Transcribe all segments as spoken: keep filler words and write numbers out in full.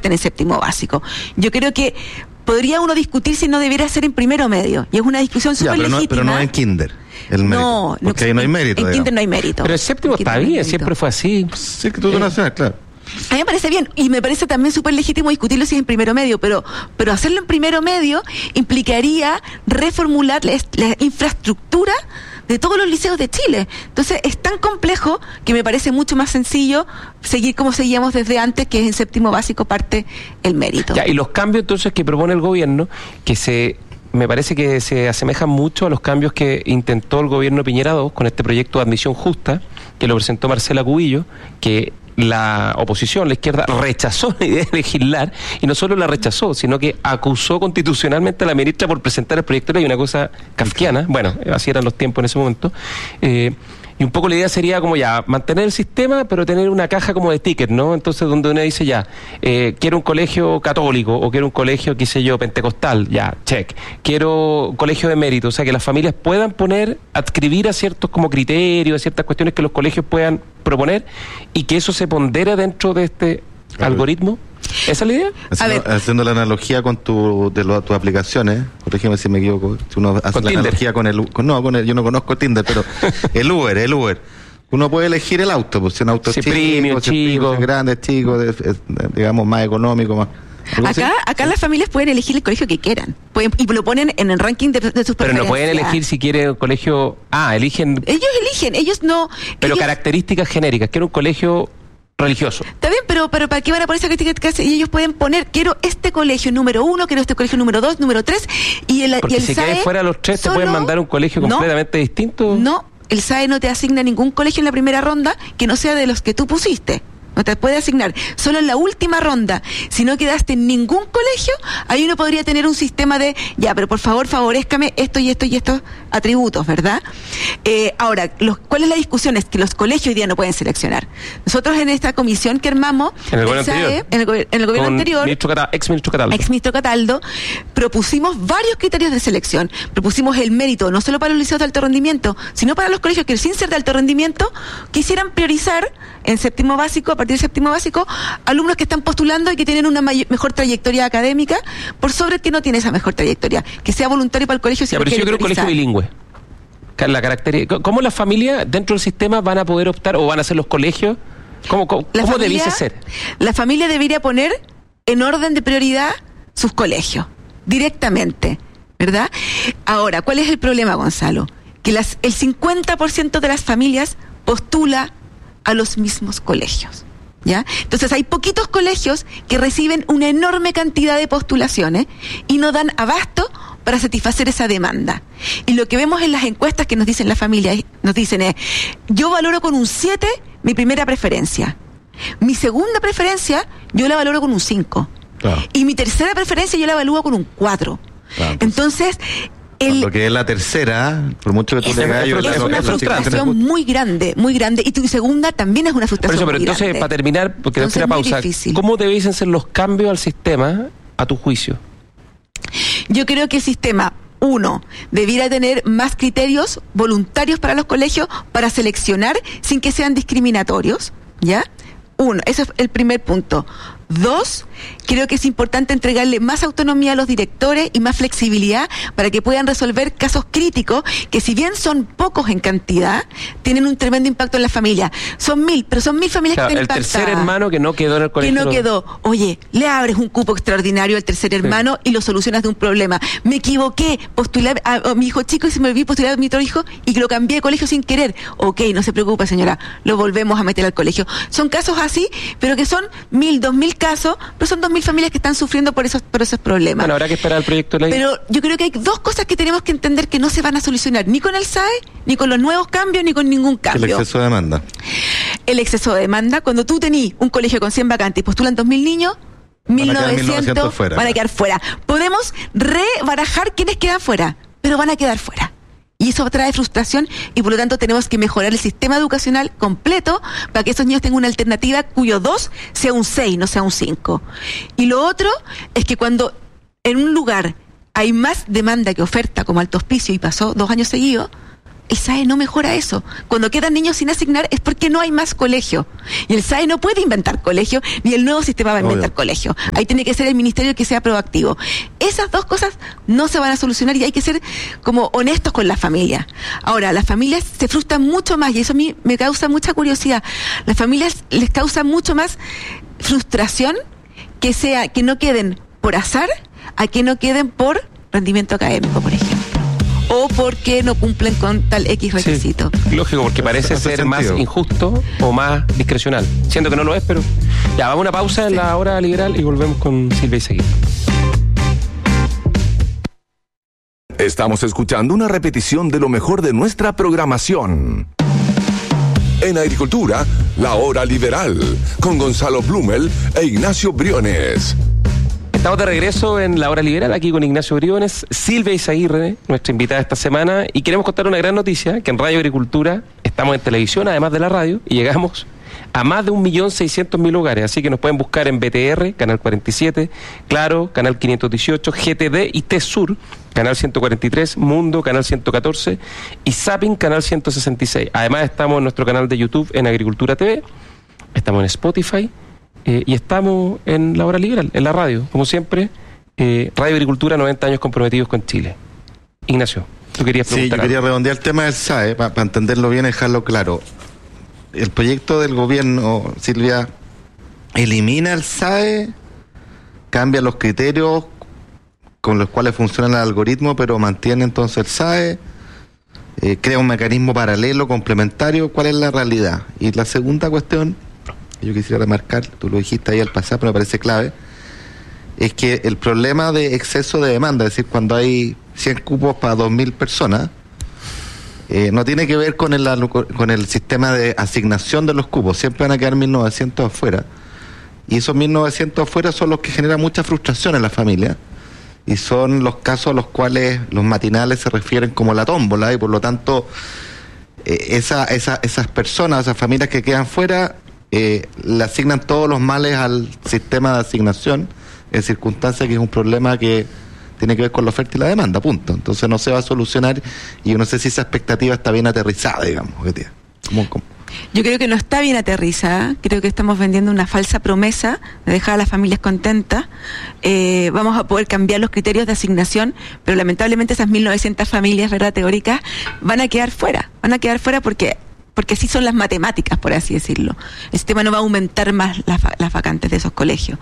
parten en séptimo básico. Yo creo que podría uno discutir si no debiera ser en primero medio, y es una discusión súper legítima. No, pero no en kinder, el mérito. No, porque no, ahí no hay mérito. En, en kinder no hay mérito. Pero el séptimo está bien, siempre fue así. Sí, que tú nacional, claro. A mí me parece bien, y me parece también súper legítimo discutirlo si es en primero medio, pero pero hacerlo en primero medio implicaría reformular la, la infraestructura de todos los liceos de Chile. Entonces es tan complejo que me parece mucho más sencillo seguir como seguíamos desde antes, que es en séptimo básico parte el mérito. Ya, y los cambios entonces que propone el gobierno, que se... me parece que se asemejan mucho a los cambios que intentó el gobierno Piñera dos con este proyecto de admisión justa, que lo presentó Marcela Cubillo, que la oposición, la izquierda, rechazó la idea de legislar, y no solo la rechazó, sino que acusó constitucionalmente a la ministra por presentar el proyecto de ley, una cosa kafkiana. Bueno, así eran los tiempos en ese momento. Eh, Y un poco la idea sería como ya, mantener el sistema, pero tener una caja como de tickets, ¿no? Entonces, donde uno dice ya, eh, quiero un colegio católico, o quiero un colegio, qué sé yo, pentecostal, ya, check. Quiero un colegio de mérito, o sea, que las familias puedan poner, adscribir a ciertos como criterios, a ciertas cuestiones que los colegios puedan proponer, y que eso se pondera dentro de este claro. algoritmo. ¿Esa es la idea? Haciendo, haciendo la analogía con tu, de lo, tus aplicaciones, corrígeme si me equivoco, si uno hace la Tinder. analogía con el, con, no, con el, yo no conozco Tinder, pero el Uber, el Uber, uno puede elegir el auto, pues si un auto si chico, premium, si chico, si grande, chico, de, es, digamos más económico, más. Acá, acá las familias pueden elegir el colegio que quieran, pueden, y lo ponen en el ranking de, de sus preferencias. Pero no pueden elegir si quieren un colegio, ah, eligen. Ellos eligen, ellos no. Pero ellos... características genéricas, quiero un colegio religioso. Está bien, pero, pero ¿para qué van a poner esa característica? Y ellos pueden poner, quiero este colegio número uno, quiero este colegio número dos, número tres, y el, Porque y el si S A E caes fuera los tres, solo... te pueden mandar un colegio completamente no, distinto. No, el S A E no te asigna ningún colegio en la primera ronda que no sea de los que tú pusiste. No te puede asignar solo en la última ronda. Si no quedaste en ningún colegio, ahí uno podría tener un sistema de, ya, pero por favor favorezcame esto y esto y estos atributos, ¿verdad? Eh, ahora, los, ¿cuál es la discusión? Es que los colegios hoy día no pueden seleccionar. Nosotros en esta comisión que armamos, en el gobierno S A E, anterior, en el, en el gobierno con anterior, ministro Cataldo, ex ministro Cataldo, ex ministro Cataldo, propusimos varios criterios de selección. Propusimos el mérito, no solo para los liceos de alto rendimiento, sino para los colegios que sin ser de alto rendimiento quisieran priorizar en séptimo básico, a partir del séptimo básico, alumnos que están postulando y que tienen una mayor, mejor trayectoria académica, por sobre el que no tiene esa mejor trayectoria, que sea voluntario para el colegio. Si ya, pero si yo quiero un colegio bilingüe, la característica, ¿cómo las familias dentro del sistema van a poder optar o van a ser los colegios? ¿Cómo, cómo, cómo debiese ser? La familia debería poner en orden de prioridad sus colegios, directamente, ¿verdad? Ahora, ¿cuál es el problema, Gonzalo? Que las, el cincuenta por ciento de las familias postula a los mismos colegios, ¿ya? Entonces hay poquitos colegios que reciben una enorme cantidad de postulaciones y no dan abasto para satisfacer esa demanda. Y lo que vemos en las encuestas que nos dicen las familias, nos dicen es, yo valoro con un siete mi primera preferencia. Mi segunda preferencia yo la valoro con un cinco. Claro. Y mi tercera preferencia yo la evalúo con un cuatro. Claro, pues. Entonces, El, lo que es la tercera, por mucho que tú le hagas, es, es una frustración muy grande, muy grande, y tu segunda también es una frustración eso, pero muy entonces, grande. Para terminar, porque no quiero pausa, difícil. ¿Cómo debiesen ser los cambios al sistema, a tu juicio? Yo creo que el sistema, uno, debiera tener más criterios voluntarios para los colegios para seleccionar sin que sean discriminatorios, ¿ya? Uno, ese es el primer punto. Dos, creo que es importante entregarle más autonomía a los directores y más flexibilidad para que puedan resolver casos críticos que, si bien son pocos en cantidad, tienen un tremendo impacto en la familia. Son mil, pero son mil familias, claro, que están el impactadas. El tercer hermano que no quedó en el colegio. Que no quedó. Oye, le abres un cupo extraordinario al tercer hermano, sí, y lo solucionas de un problema. Me equivoqué, postulé a, a mi hijo chico y se me olvidó postular a mi otro hijo y lo cambié de colegio sin querer. Ok, no se preocupe, señora, lo volvemos a meter al colegio. Son casos así, pero que son mil, dos mil casos, pero son dos mil familias que están sufriendo por esos, por esos problemas. Bueno, habrá que esperar el proyecto de ley. Pero yo creo que hay dos cosas que tenemos que entender que no se van a solucionar ni con el S A E, ni con los nuevos cambios, ni con ningún cambio. El exceso de demanda. El exceso de demanda. Cuando tú tenís un colegio con cien vacantes y postulan dos mil niños, mil novecientos fuera, van a quedar fuera. Podemos rebarajar quienes quedan fuera, pero van a quedar fuera. Y eso trae frustración y por lo tanto tenemos que mejorar el sistema educacional completo para que esos niños tengan una alternativa cuyo dos sea un seis, no sea un cinco. Y lo otro es que cuando en un lugar hay más demanda que oferta, como Alto Hospicio, y pasó dos años seguidos, el S A E no mejora eso. Cuando quedan niños sin asignar es porque no hay más colegio. Y el S A E no puede inventar colegio, ni el nuevo sistema va a inventar Obvio. colegio. Ahí tiene que ser el ministerio el que sea proactivo. Esas dos cosas no se van a solucionar y hay que ser como honestos con las familias. Ahora, las familias se frustran mucho más y eso a mí me causa mucha curiosidad. Las familias les causa mucho más frustración que sea que no queden por azar a que no queden por rendimiento académico, por ejemplo. O porque no cumplen con tal X requisito. Sí, lógico, porque parece ser sentido. más injusto o más discrecional. Siento que no lo es, pero... Ya, vamos a una pausa en sí. la hora liberal y volvemos con Silvia Izaguirre. Estamos escuchando una repetición de lo mejor de nuestra programación. En Agricultura, la hora liberal, con Gonzalo Blumel e Ignacio Briones. Estamos de regreso en la hora liberal, aquí con Ignacio Briones, Silvia Izaguirre, nuestra invitada esta semana, y queremos contar una gran noticia, que en Radio Agricultura estamos en televisión, además de la radio, y llegamos a más de un millón seiscientos mil hogares, así que nos pueden buscar en B T R, Canal cuarenta y siete, Claro, Canal quinientos dieciocho, G T D y T Sur, Canal ciento cuarenta y tres, Mundo, Canal ciento catorce y Zapping, Canal ciento sesenta y seis. Además estamos en nuestro canal de YouTube en Agricultura T V, estamos en Spotify, Eh, y estamos en la hora liberal, en la radio, como siempre, eh, Radio Agricultura, noventa años comprometidos con Chile. Ignacio, tú querías preguntar. Sí, yo quería redondear el tema del S A E, para pa entenderlo bien y dejarlo claro. El proyecto del gobierno, Silvia, elimina el S A E, cambia los criterios con los cuales funciona el algoritmo, pero mantiene entonces el S A E, eh, crea un mecanismo paralelo, complementario. ¿Cuál es la realidad? Y la segunda cuestión, yo quisiera remarcar, tú lo dijiste ahí al pasar, pero me parece clave, es que el problema de exceso de demanda, es decir, cuando hay cien cupos para dos mil personas, eh, no tiene que ver con el, con el sistema de asignación de los cupos, siempre van a quedar mil novecientos afuera, y esos mil novecientos afuera son los que generan mucha frustración en la familia, y son los casos a los cuales los matinales se refieren como la tómbola, y por lo tanto, eh, esa, esa, esas personas, esas familias que quedan fuera, Eh, le asignan todos los males al sistema de asignación, en circunstancias que es un problema que tiene que ver con la oferta y la demanda, punto. Entonces no se va a solucionar y yo no sé si esa expectativa está bien aterrizada, digamos. ¿Cómo, cómo? Yo creo que no está bien aterrizada, creo que estamos vendiendo una falsa promesa de dejar a las familias contentas. Eh, vamos a poder cambiar los criterios de asignación, pero lamentablemente esas mil novecientas familias, ¿verdad?, teóricas, van a quedar fuera, van a quedar fuera porque... porque así son las matemáticas, por así decirlo. El sistema no va a aumentar más las, las vacantes de esos colegios.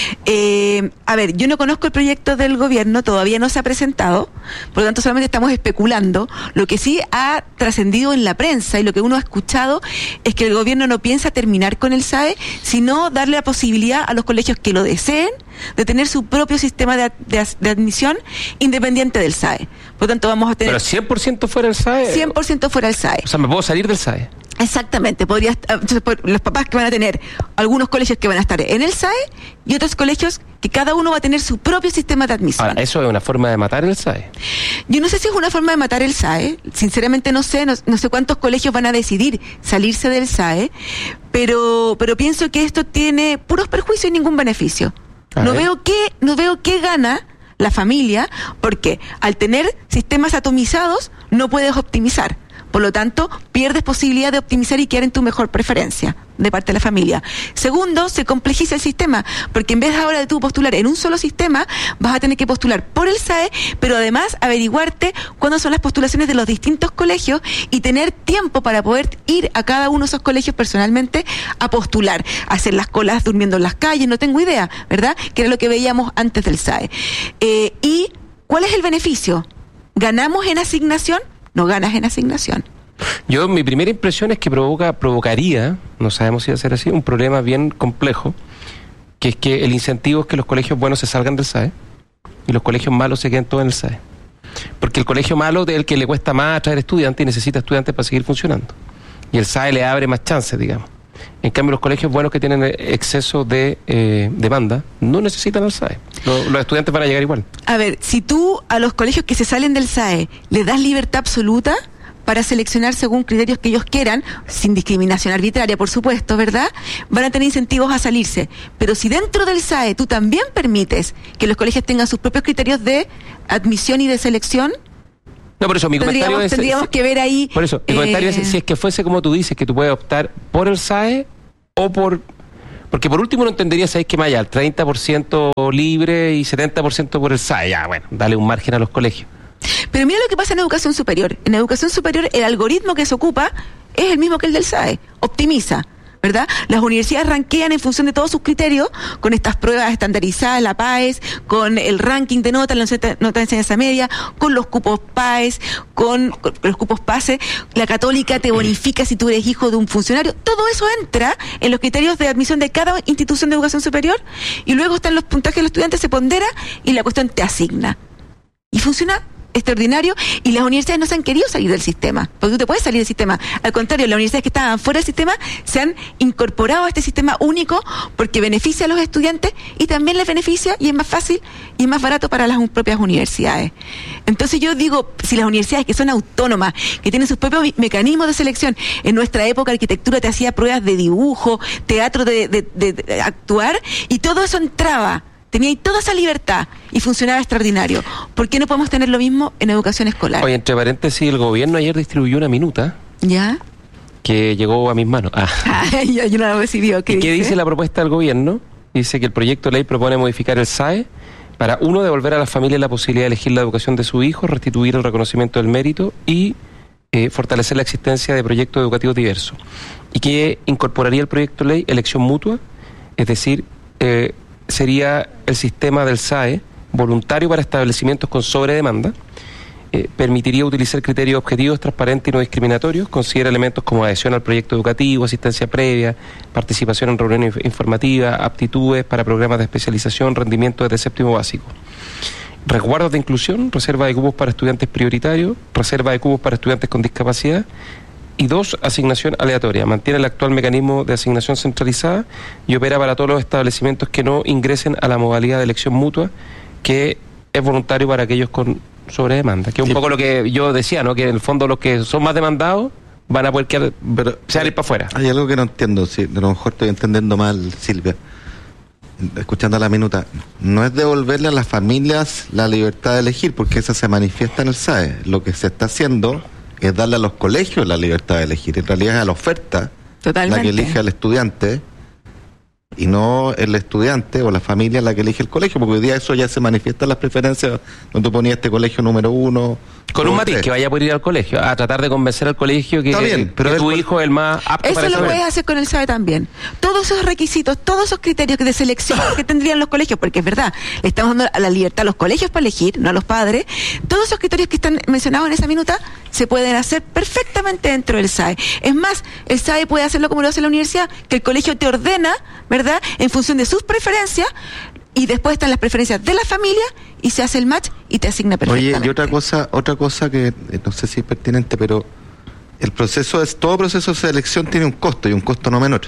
Eh, a ver, yo no conozco el proyecto del gobierno, todavía no se ha presentado, por lo tanto solamente estamos especulando. Lo que sí ha trascendido en la prensa y lo que uno ha escuchado es que el gobierno no piensa terminar con el S A E, sino darle la posibilidad a los colegios que lo deseen de tener su propio sistema de, de, de admisión independiente del S A E. Por lo tanto, vamos a tener... ¿Pero cien por ciento fuera del S A E? cien por ciento fuera del S A E. O sea, ¿me puedo salir del S A E? Exactamente. Podría, los papás que van a tener algunos colegios que van a estar en el S A E y otros colegios que cada uno va a tener su propio sistema de admisión. Ahora, ¿eso es una forma de matar el S A E? Yo no sé si es una forma de matar el S A E. Sinceramente no sé, no, no sé cuántos colegios van a decidir salirse del S A E, pero, pero pienso que esto tiene puros perjuicios y ningún beneficio. No veo qué, no veo qué gana la familia, porque al tener sistemas atomizados no puedes optimizar. Por lo tanto, pierdes posibilidad de optimizar y quedar en tu mejor preferencia de parte de la familia. Segundo, se complejiza el sistema, porque en vez ahora de tú postular en un solo sistema, vas a tener que postular por el S A E, pero además averiguarte cuándo son las postulaciones de los distintos colegios y tener tiempo para poder ir a cada uno de esos colegios personalmente a postular, hacer las colas durmiendo en las calles, no tengo idea, ¿verdad? Que era lo que veíamos antes del S A E. Eh, ¿Y cuál es el beneficio? ¿Ganamos en asignación? No ganas en asignación. Yo, mi primera impresión es que provoca, provocaría, no sabemos si va a ser así, un problema bien complejo, que es que el incentivo es que los colegios buenos se salgan del S A E y los colegios malos se queden todos en el S A E. Porque el colegio malo es el que le cuesta más atraer estudiantes y necesita estudiantes para seguir funcionando. Y el S A E le abre más chances, digamos. En cambio, los colegios buenos que tienen exceso de eh, demanda no necesitan el S A E. Los, los estudiantes van a llegar igual. A ver, si tú a los colegios que se salen del S A E le das libertad absoluta para seleccionar según criterios que ellos quieran, sin discriminación arbitraria, por supuesto, ¿verdad?, van a tener incentivos a salirse. Pero si dentro del S A E tú también permites que los colegios tengan sus propios criterios de admisión y de selección, No, por eso mi tendríamos, comentario es... Tendríamos es, que ver ahí... Por eso, mi eh, comentario es si es que fuese como tú dices, que tú puedes optar por el S A E o por... Porque por último no entendería, ¿sabes qué más allá? El treinta por ciento libre y setenta por ciento por el S A E. Ya, bueno, dale un margen a los colegios. Pero mira lo que pasa en educación superior. En educación superior el algoritmo que se ocupa es el mismo que el del S A E. Optimiza, ¿verdad? Las universidades ranquean en función de todos sus criterios, con estas pruebas estandarizadas, la P A E S, con el ranking de notas, la nota de enseñanza media, con los cupos P A E S, con, con los cupos PASE. La Católica te bonifica si tú eres hijo de un funcionario. Todo eso entra en los criterios de admisión de cada institución de educación superior, y luego están los puntajes de los estudiantes, se pondera y la cuestión te asigna. Y funciona extraordinario, y las universidades no se han querido salir del sistema, porque tú te puedes salir del sistema. Al contrario, las universidades que estaban fuera del sistema se han incorporado a este sistema único porque beneficia a los estudiantes y también les beneficia, y es más fácil y es más barato para las propias universidades. Entonces yo digo, si las universidades que son autónomas, que tienen sus propios mecanismos de selección, en nuestra época arquitectura te hacía pruebas de dibujo, teatro de, de, de, de actuar, y todo eso entraba, tenía ahí toda esa libertad y funcionaba extraordinario. ¿Por qué no podemos tener lo mismo en educación escolar? Oye, entre paréntesis, el gobierno ayer distribuyó una minuta. ¿Ya? Que llegó a mis manos. Ah. Ay, yo no la recibió. ¿Qué, ¿Y qué dice? dice la propuesta del gobierno? Dice que el proyecto de ley propone modificar el S A E para, uno, devolver a las familias la posibilidad de elegir la educación de su hijo, restituir el reconocimiento del mérito y eh, fortalecer la existencia de proyectos educativos diversos. Y que incorporaría el proyecto de ley elección mutua, es decir, eh, sería el sistema del S A E voluntario para establecimientos con sobredemanda. Eh, permitiría utilizar criterios objetivos, transparentes y no discriminatorios. Considera elementos como adhesión al proyecto educativo, asistencia previa, participación en reuniones informativas, aptitudes para programas de especialización, rendimiento desde séptimo básico. Resguardos de inclusión, reserva de cupos para estudiantes prioritarios, reserva de cupos para estudiantes con discapacidad. Y dos, asignación aleatoria. Mantiene el actual mecanismo de asignación centralizada y opera para todos los establecimientos que no ingresen a la modalidad de elección mutua, que es voluntario para aquellos con sobredemanda. Que es un sí. poco lo que yo decía, ¿no? Que en el fondo los que son más demandados van a poder quedar, pero, salir para afuera. Hay algo que no entiendo, si a lo mejor estoy entendiendo mal, Silvia. Escuchando la minuta, no es devolverle a las familias la libertad de elegir, porque esa se manifiesta en el S A E. Lo que se está haciendo es darle a los colegios la libertad de elegir. En realidad es a la oferta Totalmente. La que elige al estudiante, y no el estudiante o la familia la que elige el colegio, porque hoy día eso ya se manifiesta en las preferencias, donde tú ponías este colegio número uno. Con un matiz, que vaya a poder ir al colegio, a tratar de convencer al colegio que, bien, pero que tu el, hijo es el más apto eso para lo saber. puedes hacer con el S A E también. Todos esos requisitos, todos esos criterios de selección que tendrían los colegios, porque es verdad, le estamos dando la libertad a los colegios para elegir, no a los padres. Todos esos criterios que están mencionados en esa minuta se pueden hacer perfectamente dentro del S A E. Es más, el S A E puede hacerlo como lo hace la universidad, que el colegio te ordena, ¿verdad?, en función de sus preferencias, y después están las preferencias de la familia y se hace el match y te asigna perfectamente. Oye, y otra cosa, otra cosa que eh, no sé si es pertinente, pero el proceso es, todo proceso de selección tiene un costo, y un costo no menor.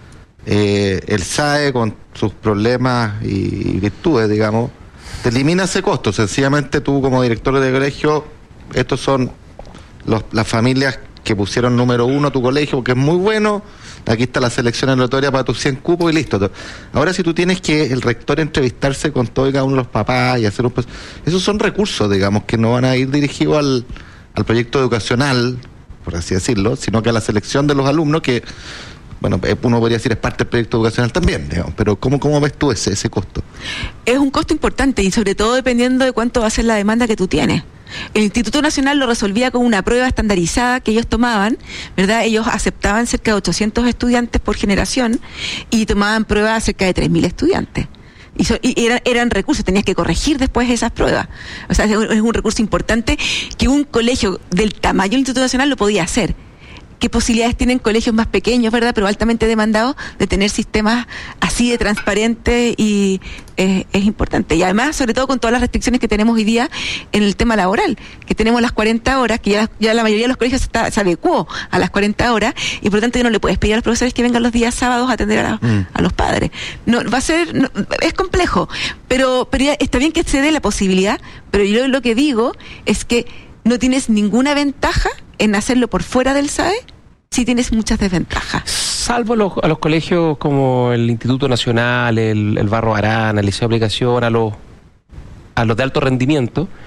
Eh, el S A E, con sus problemas y virtudes, digamos, te elimina ese costo. Sencillamente tú, como director de colegio, estos son los, las familias que pusieron número uno a tu colegio, porque es muy bueno. Aquí está la selección aleatoria para tus cien cupos y listo. Ahora, si tú tienes que el rector entrevistarse con todo y cada uno de los papás y hacer un... Esos son recursos, digamos, que no van a ir dirigidos al, al proyecto educacional, por así decirlo, sino que a la selección de los alumnos, que, bueno, uno podría decir es parte del proyecto educacional también, digamos, pero ¿cómo, cómo ves tú ese, ese costo? Es un costo importante, y sobre todo dependiendo de cuánto va a ser la demanda que tú tienes. El Instituto Nacional lo resolvía con una prueba estandarizada que ellos tomaban, ¿verdad? Ellos aceptaban cerca de ochocientos estudiantes por generación y tomaban pruebas a cerca de tres mil estudiantes. Y, so, y eran, eran recursos, tenías que corregir después esas pruebas. O sea, es un, es un recurso importante que un colegio del tamaño del Instituto Nacional lo podía hacer. ¿Qué posibilidades tienen colegios más pequeños, verdad, pero altamente demandados, de tener sistemas así de transparentes? Y eh, es importante. Y además, sobre todo con todas las restricciones que tenemos hoy día en el tema laboral, que tenemos las cuarenta horas, que ya, ya la mayoría de los colegios está, se adecuó a las cuarenta horas, y por lo tanto ya no le puedes pedir a los profesores que vengan los días sábados a atender a, la, mm. a los padres. No, va a ser, no, es complejo, pero, pero ya está bien que se dé la posibilidad, pero yo lo que digo es que no tienes ninguna ventaja en hacerlo por fuera del S A E, sí tienes muchas desventajas. Salvo los, a los colegios como el Instituto Nacional, el, el Barro Arana, el Liceo de Aplicación, a los, a los de alto rendimiento,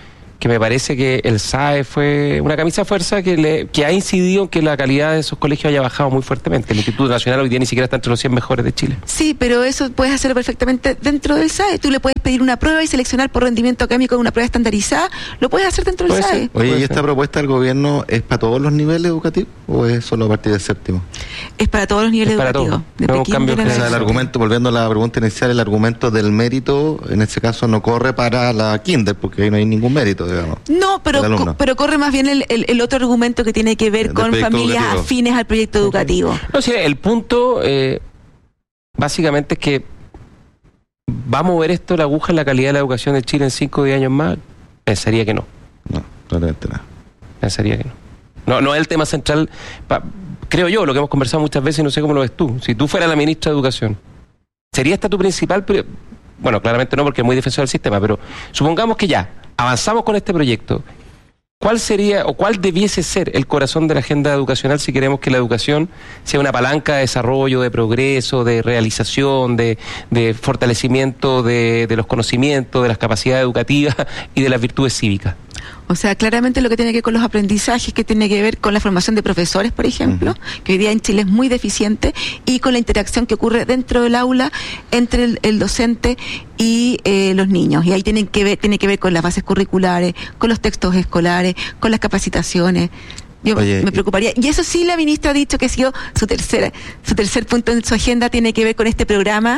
que me parece que el S A E fue una camisa de fuerza que, le, que ha incidido en que la calidad de esos colegios haya bajado muy fuertemente. El Instituto Nacional hoy día ni siquiera está entre los cien mejores de Chile. Sí, pero eso puedes hacerlo perfectamente dentro del S A E. Tú le puedes pedir una prueba y seleccionar por rendimiento académico una prueba estandarizada. Lo puedes hacer dentro del S A E. Oye, ¿y esta propuesta del gobierno es para todos los niveles educativos o es solo a partir del séptimo? Es para todos los niveles educativos. No, un cambio o sea, el argumento, volviendo a la pregunta inicial, el argumento del mérito, en este caso no corre para la kinder, porque ahí no hay ningún mérito, digamos. No, pero, co pero corre más bien el, el, el otro argumento que tiene que ver con familias educativo. afines al proyecto educativo. No, sí, el punto eh, básicamente es que ¿va a mover esto la aguja en la calidad de la educación de Chile en cinco o diez años más? Pensaría que no. No, probablemente no. Pensaría que no. No, no es el tema central, pa, creo yo, lo que hemos conversado muchas veces, y no sé cómo lo ves tú. Si tú fueras la ministra de Educación, ¿sería esta tu principal? Bueno, claramente no, porque es muy defensor del sistema, pero supongamos que ya avanzamos con este proyecto. ¿Cuál sería o cuál debiese ser el corazón de la agenda educacional si queremos que la educación sea una palanca de desarrollo, de progreso, de realización, de, de fortalecimiento de, de los conocimientos, de las capacidades educativas y de las virtudes cívicas? O sea, claramente lo que tiene que ver con los aprendizajes, que tiene que ver con la formación de profesores, por ejemplo, uh-huh. que hoy día en Chile es muy deficiente, y con la interacción que ocurre dentro del aula entre el, el docente y eh, los niños. Y ahí tienen que ver, tiene que ver con las bases curriculares, con los textos escolares, con las capacitaciones. Yo Oye, me preocuparía. Y eso sí, la ministra ha dicho que ha sido su tercera, su tercer punto en su agenda, tiene que ver con este programa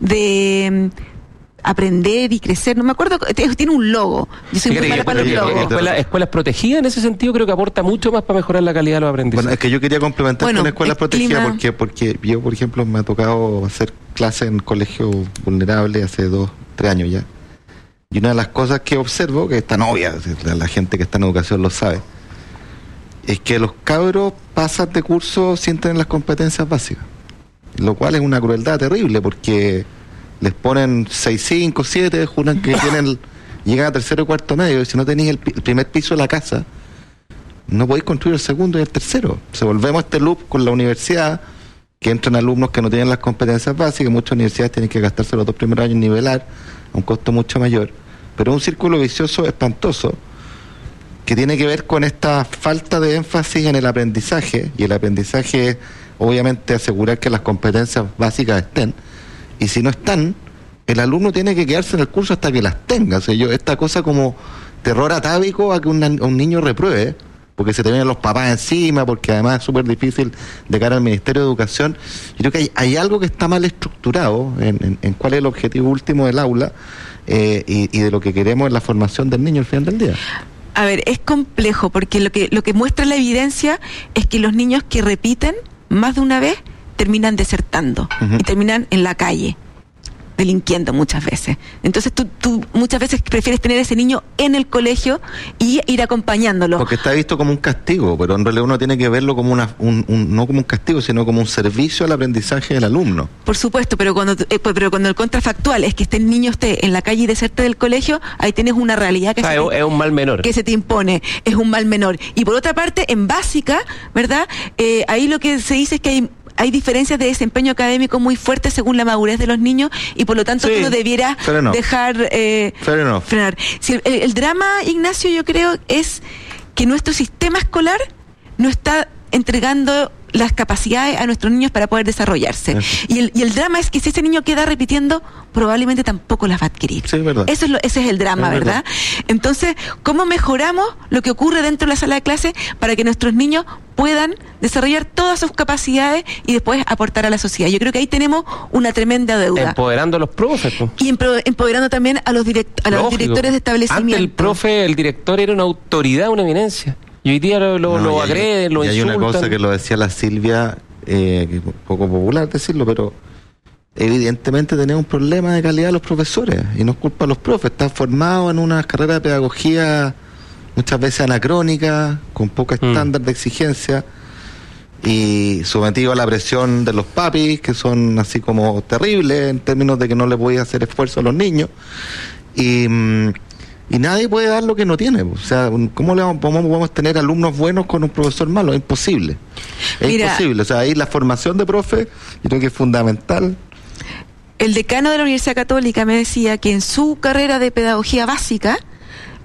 de aprender y crecer, no me acuerdo, tiene un logo. Yo soy muy mala para los logos. Escuelas, escuelas protegidas en ese sentido creo que aporta mucho más para mejorar la calidad de los aprendizajes. Bueno, es que yo quería complementar bueno, con escuelas protegidas clima... porque porque yo, por ejemplo, me ha tocado hacer clases en colegios vulnerables hace dos, tres años ya. Y una de las cosas que observo, que es tan obvia, la gente que está en educación lo sabe, es que los cabros pasan de curso sin tener las competencias básicas. Lo cual es una crueldad terrible porque les ponen seis, cinco, siete, juran que tienen, llegan a tercero y cuarto medio, y si no tenéis el, el primer piso de la casa, no podéis construir el segundo y el tercero. Se volvemos a este loop con la universidad, que entran alumnos que no tienen las competencias básicas, muchas universidades tienen que gastarse los dos primeros años en nivelar, a un costo mucho mayor, pero es un círculo vicioso espantoso, que tiene que ver con esta falta de énfasis en el aprendizaje, y el aprendizaje es obviamente asegurar que las competencias básicas estén, y si no están, el alumno tiene que quedarse en el curso hasta que las tenga. O sea, yo, esta cosa como terror atávico a que una, un niño repruebe, porque se te vienen los papás encima, porque además es súper difícil de cara al Ministerio de Educación. Yo creo que hay, hay algo que está mal estructurado en, en, en cuál es el objetivo último del aula eh, y, y de lo que queremos en la formación del niño al final del día. A ver, es complejo, porque lo que, lo que muestra la evidencia es que los niños que repiten más de una vez terminan desertando uh-huh. y terminan en la calle, delinquiendo muchas veces. Entonces tú, tú muchas veces prefieres tener a ese niño en el colegio y ir acompañándolo. Porque está visto como un castigo, pero en realidad uno tiene que verlo como una, un, un, no como un castigo, sino como un servicio al aprendizaje del alumno. Por supuesto, pero cuando eh, pero cuando el contrafactual es que este niño esté en la calle y deserte del colegio, ahí tienes una realidad que, o sea, se es, te, es un mal menor. que se te impone, es un mal menor. Y por otra parte, en básica, ¿verdad? Eh, ahí lo que se dice es que hay Hay diferencias de desempeño académico muy fuertes según la madurez de los niños, y por lo tanto sí, tú no debieras dejar eh, frenar. Si el, el, el drama, Ignacio, yo creo es que nuestro sistema escolar no está entregando las capacidades a nuestros niños para poder desarrollarse. Sí. Y, el, y el drama es que si ese niño queda repitiendo, probablemente tampoco las va a adquirir. Sí, verdad. Eso es lo, ese es el drama, es ¿verdad? ¿verdad? Entonces, ¿cómo mejoramos lo que ocurre dentro de la sala de clase para que nuestros niños puedan desarrollar todas sus capacidades y después aportar a la sociedad? Yo creo que ahí tenemos una tremenda deuda. Empoderando a los profes. Pues. Y empoderando también a los, direct, a los directores de establecimiento. Antes el profe, el director era una autoridad, una eminencia. Y hoy día lo, lo, no, lo agreden, lo y insultan. Hay una cosa que lo decía la Silvia, eh, que es un poco popular decirlo, pero evidentemente tenemos un problema de calidad de los profesores, y no es culpa de los profes. Están formados en una carrera de pedagogía muchas veces anacrónica, con poco estándar mm. de exigencia, y sometido a la presión de los papis, que son así como terribles en términos de que no les voy a hacer esfuerzo a los niños, y... Y nadie puede dar lo que no tiene. O sea, ¿cómo le vamos, cómo podemos tener alumnos buenos con un profesor malo? Es imposible. Es Mira, imposible. O sea, ahí la formación de profe, yo creo que es fundamental. El decano de la Universidad Católica me decía que en su carrera de pedagogía básica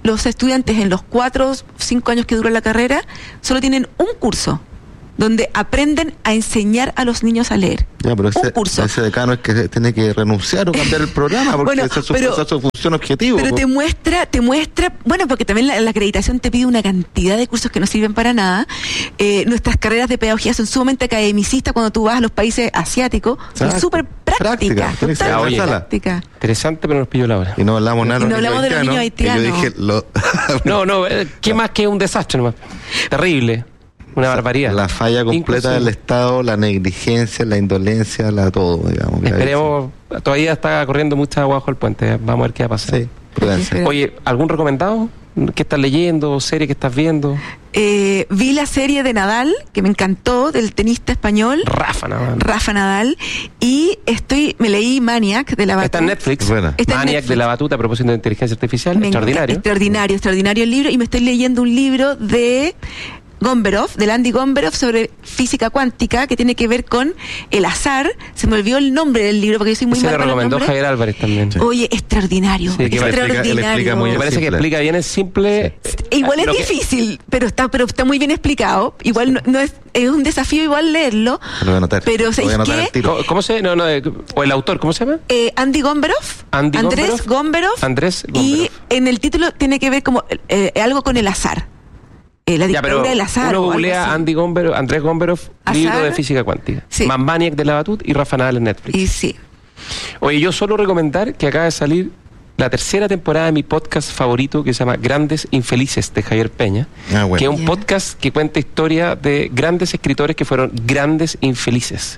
los estudiantes en los cuatro, cinco años que dura la carrera, solo tienen un curso donde aprenden a enseñar a los niños a leer. Ya, pero ese, un curso. ese decano es que tiene que renunciar o cambiar el programa, porque bueno, esa, es su, pero, esa es su función objetivo. Pero te muestra, te muestra, bueno, porque también la, la acreditación te pide una cantidad de cursos que no sirven para nada. Eh, nuestras carreras de pedagogía son sumamente academicistas cuando tú vas a los países asiáticos, son súper prácticas. Práctica, Oye, práctica. Interesante, pero nos pilló la hora. Y no hablamos nada y no hablamos de los niños haitianos. Y yo dije, lo... no, no, ¿qué más que un desastre nomás? Terrible. Una barbaridad. La falla completa Inclusive. del Estado, la negligencia, la indolencia, la todo, digamos. Esperemos, todavía está corriendo mucha agua bajo el puente, vamos a ver qué va a pasar. Sí, prudencia. Oye, ¿algún recomendado? ¿Qué estás leyendo? ¿Serie que estás viendo? Eh, vi la serie de Nadal, que me encantó, del tenista español. Rafa Nadal. Rafa Nadal. Y estoy, me leí Maniac de la Batuta. Está en Netflix. Buena. Está en Maniac Netflix. de la Batuta a propósito de inteligencia artificial. Me Extraordinario. encanta, extraordinario, extraordinario el libro. Y me estoy leyendo un libro de Gomberov, del Andy Gomberov, sobre física cuántica, que tiene que ver con el azar. Se me olvidó el nombre del libro porque yo soy muy Se mal le con los recomendó nombres. Javier Álvarez también. Sí. Oye, extraordinario, Sí, que él explica- él extraordinario. explica muy Me bien. parece que simple. explica bien, es simple. Igual es Lo que- difícil, pero está, pero está muy bien explicado. Igual no, no es, es un desafío igual leerlo. Lo voy a anotar. Pero Lo voy a ¿sabéis anotar qué? al tiro. ¿Cómo, cómo se no, no, eh, o el autor, ¿cómo se llama? Eh, Andy Gomberov, Andy Andrés Gomberov, Andrés y Gomberov. en el título tiene que ver como eh, algo con el azar. Eh, la Ya, dictadura pero del azar. uno o algo googlea así. Andy Gomberov, Andrés Gomberov, ¿Azar? libro de física cuántica. Sí. Más Maniac de la Batut y Rafa Nadal en Netflix. Y sí. Oye, yo solo recomendar que acaba de salir la tercera temporada de mi podcast favorito que se llama Grandes Infelices de Javier Peña, Ah, bueno. que es un Ya. podcast que cuenta historia de grandes escritores que fueron grandes infelices.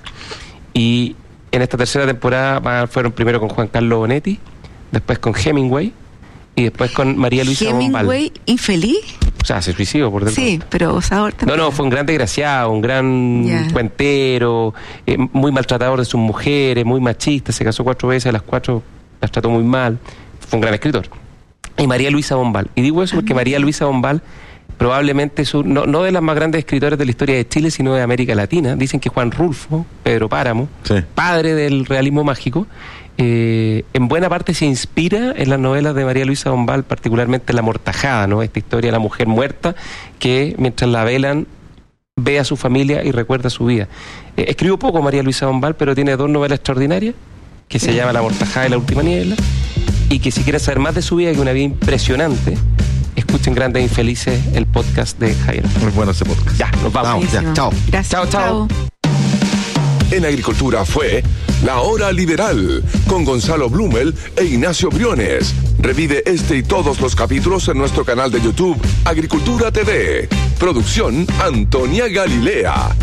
Y en esta tercera temporada va- fueron primero con Juan Carlos Bonetti, después con Hemingway y después con María Luisa Bombal. Hemingway, infeliz. O sea, se suicidó por dentro. Sí, pero Osador No, también. no, fue un gran desgraciado, un gran Ya. cuentero, eh, muy maltratador de sus mujeres, muy machista, se casó cuatro veces, a las cuatro las trató muy mal. Fue un gran escritor. Y María Luisa Bombal. Y digo eso porque Ah. María Luisa Bombal probablemente es un- no, no de las más grandes escritoras de la historia de Chile, sino de América Latina. Dicen que Juan Rulfo, Pedro Páramo, Sí. padre del realismo mágico, eh, en buena parte se inspira en las novelas de María Luisa Bombal, particularmente La Mortajada, ¿no? Esta historia de la mujer muerta que mientras la velan ve a su familia y recuerda su vida. Eh, escribió poco María Luisa Bombal, pero tiene dos novelas extraordinarias que se llama La Mortajada y La Última Niebla, y que si quieren saber más de su vida, que es una vida impresionante, escuchen Grandes Infelices, el podcast de Javier. Muy bueno ese podcast. Ya, nos vamos. Vamos, ya, Buenísimo. chao. Gracias. Chao, chao. En Agricultura fue La Hora Liberal con Gonzalo Blumel e Ignacio Briones. Revive este y todos los capítulos en nuestro canal de YouTube Agricultura T V. Producción Antonia Galilea.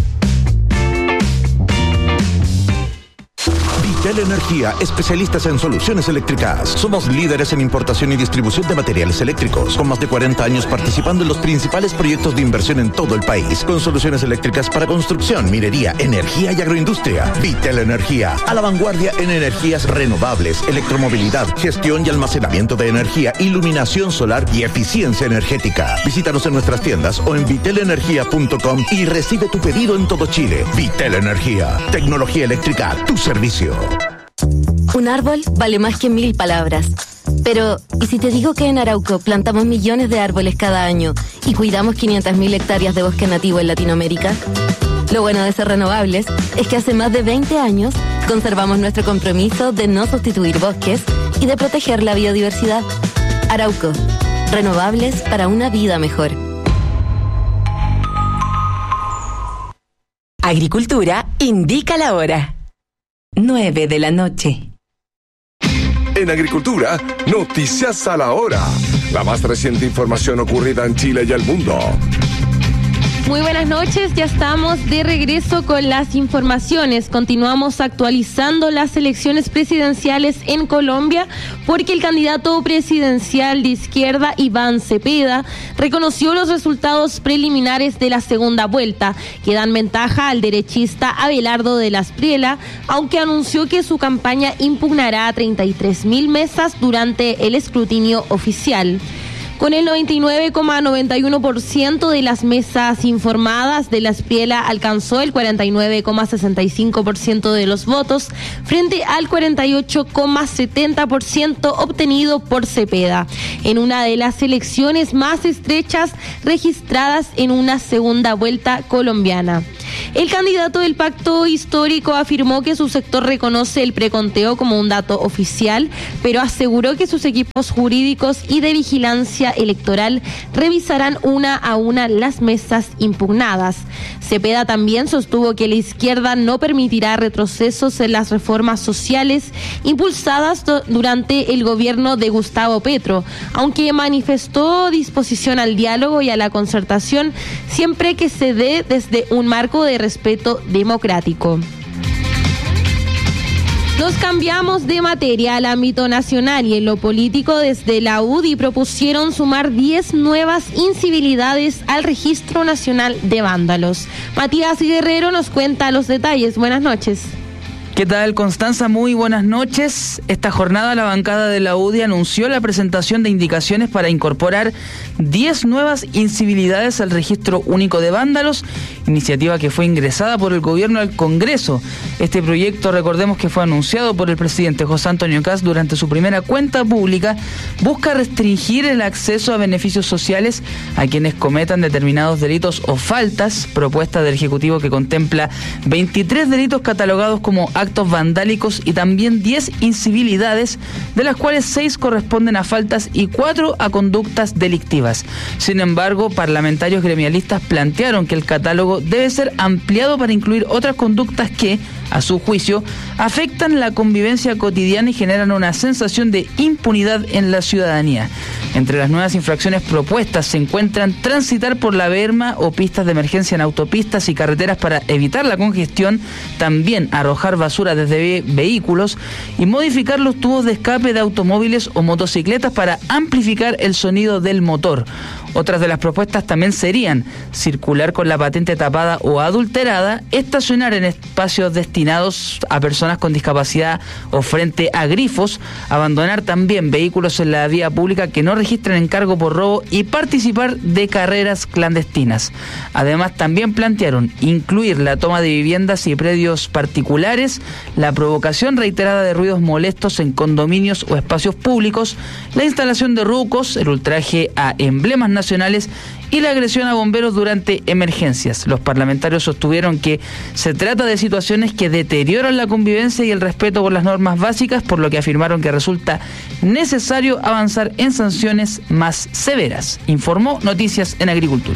Vitel Energía, especialistas en soluciones eléctricas. Somos líderes en importación y distribución de materiales eléctricos, con más de cuarenta años participando en los principales proyectos de inversión en todo el país, con soluciones eléctricas para construcción, minería, energía y agroindustria. Vitel Energía, a la vanguardia en energías renovables, electromovilidad, gestión y almacenamiento de energía, iluminación solar y eficiencia energética. Visítanos en nuestras tiendas o en vitel energía punto com y recibe tu pedido en todo Chile. Vitel Energía, tecnología eléctrica a tu servicio. Un árbol vale más que mil palabras. Pero, ¿y si te digo que en Arauco plantamos millones de árboles cada año y cuidamos quinientas mil hectáreas de bosque nativo en Latinoamérica? Lo bueno de ser renovables es que hace más de veinte años conservamos nuestro compromiso de no sustituir bosques y de proteger la biodiversidad. Arauco, renovables para una vida mejor. Agricultura indica la hora. nueve de la noche. En Agricultura, noticias a la hora. La más reciente información ocurrida en Chile y el mundo. Muy buenas noches, ya estamos de regreso con las informaciones. Continuamos actualizando las elecciones presidenciales en Colombia porque el candidato presidencial de izquierda, Iván Cepeda, reconoció los resultados preliminares de la segunda vuelta, que dan ventaja al derechista Abelardo de las Priela, aunque anunció que su campaña impugnará treinta y tres mil mesas durante el escrutinio oficial. Con el noventa y nueve coma noventa y uno por ciento de las mesas informadas, De la Espriella alcanzó el cuarenta y nueve coma sesenta y cinco por ciento de los votos frente al cuarenta y ocho coma setenta por ciento obtenido por Cepeda, en una de las elecciones más estrechas registradas en una segunda vuelta colombiana. El candidato del Pacto Histórico afirmó que su sector reconoce el preconteo como un dato oficial, pero aseguró que sus equipos jurídicos y de vigilancia electoral revisarán una a una las mesas impugnadas. Cepeda también sostuvo que la izquierda no permitirá retrocesos en las reformas sociales impulsadas do- durante el gobierno de Gustavo Petro, aunque manifestó disposición al diálogo y a la concertación siempre que se dé desde un marco de respeto democrático. Nos cambiamos de materia al ámbito nacional y en lo político. Desde la U D I propusieron sumar diez nuevas incivilidades al Registro Nacional de Vándalos. Matías Guerrero nos cuenta los detalles. Buenas noches. ¿Qué tal, Constanza? Muy buenas noches. Esta jornada la bancada de la U D I anunció la presentación de indicaciones para incorporar diez nuevas incivilidades al Registro Único de Vándalos, iniciativa que fue ingresada por el gobierno al Congreso. Este proyecto, recordemos que fue anunciado por el presidente José Antonio Kast durante su primera cuenta pública, busca restringir el acceso a beneficios sociales a quienes cometan determinados delitos o faltas, propuesta del Ejecutivo que contempla veintitrés delitos catalogados como actos vandálicos y también diez incivilidades, de las cuales seis corresponden a faltas y cuatro a conductas delictivas. Sin embargo, parlamentarios gremialistas plantearon que el catálogo debe ser ampliado para incluir otras conductas que, a su juicio, afectan la convivencia cotidiana y generan una sensación de impunidad en la ciudadanía. Entre las nuevas infracciones propuestas se encuentran transitar por la berma o pistas de emergencia en autopistas y carreteras para evitar la congestión, también arrojar basura desde ve- vehículos y modificar los tubos de escape de automóviles o motocicletas para amplificar el sonido del motor. Otras de las propuestas también serían circular con la patente tapada o adulterada, estacionar en espacios destinados a personas con discapacidad o frente a grifos, abandonar también vehículos en la vía pública que no registren encargo por robo y participar de carreras clandestinas. Además, también plantearon incluir la toma de viviendas y predios particulares, la provocación reiterada de ruidos molestos en condominios o espacios públicos, la instalación de rucos, el ultraje a emblemas nacionales nacionales y la agresión a bomberos durante emergencias. Los parlamentarios sostuvieron que se trata de situaciones que deterioran la convivencia y el respeto por las normas básicas, por lo que afirmaron que resulta necesario avanzar en sanciones más severas. Informó Noticias en Agricultura.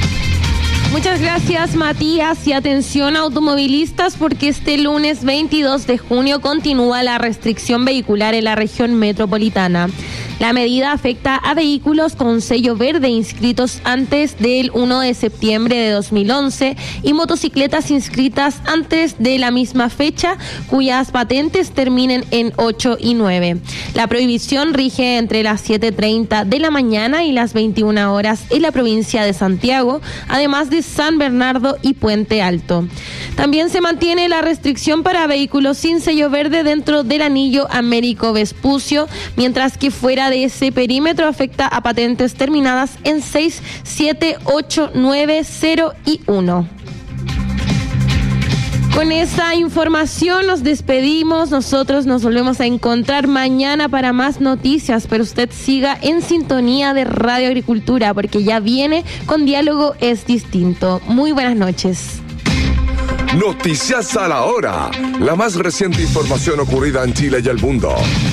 Muchas gracias, Matías, y atención automovilistas porque este lunes veintidós de junio continúa la restricción vehicular en la región metropolitana. La medida afecta a vehículos con sello verde inscritos antes del primero de septiembre de dos mil once y motocicletas inscritas antes de la misma fecha cuyas patentes terminen en ocho y nueve. La prohibición rige entre las siete treinta de la mañana y las veintiuna horas en la provincia de Santiago, además de San Bernardo y Puente Alto. También se mantiene la restricción para vehículos sin sello verde dentro del anillo Américo Vespucio, mientras que fuera de ese perímetro afecta a patentes terminadas en seis, siete, ocho, nueve, cero y uno. Con esa información nos despedimos. Nosotros nos volvemos a encontrar mañana para más noticias, pero usted siga en sintonía de Radio Agricultura porque ya viene con Diálogo es Distinto. Muy buenas noches. Noticias a la hora. La más reciente información ocurrida en Chile y el mundo.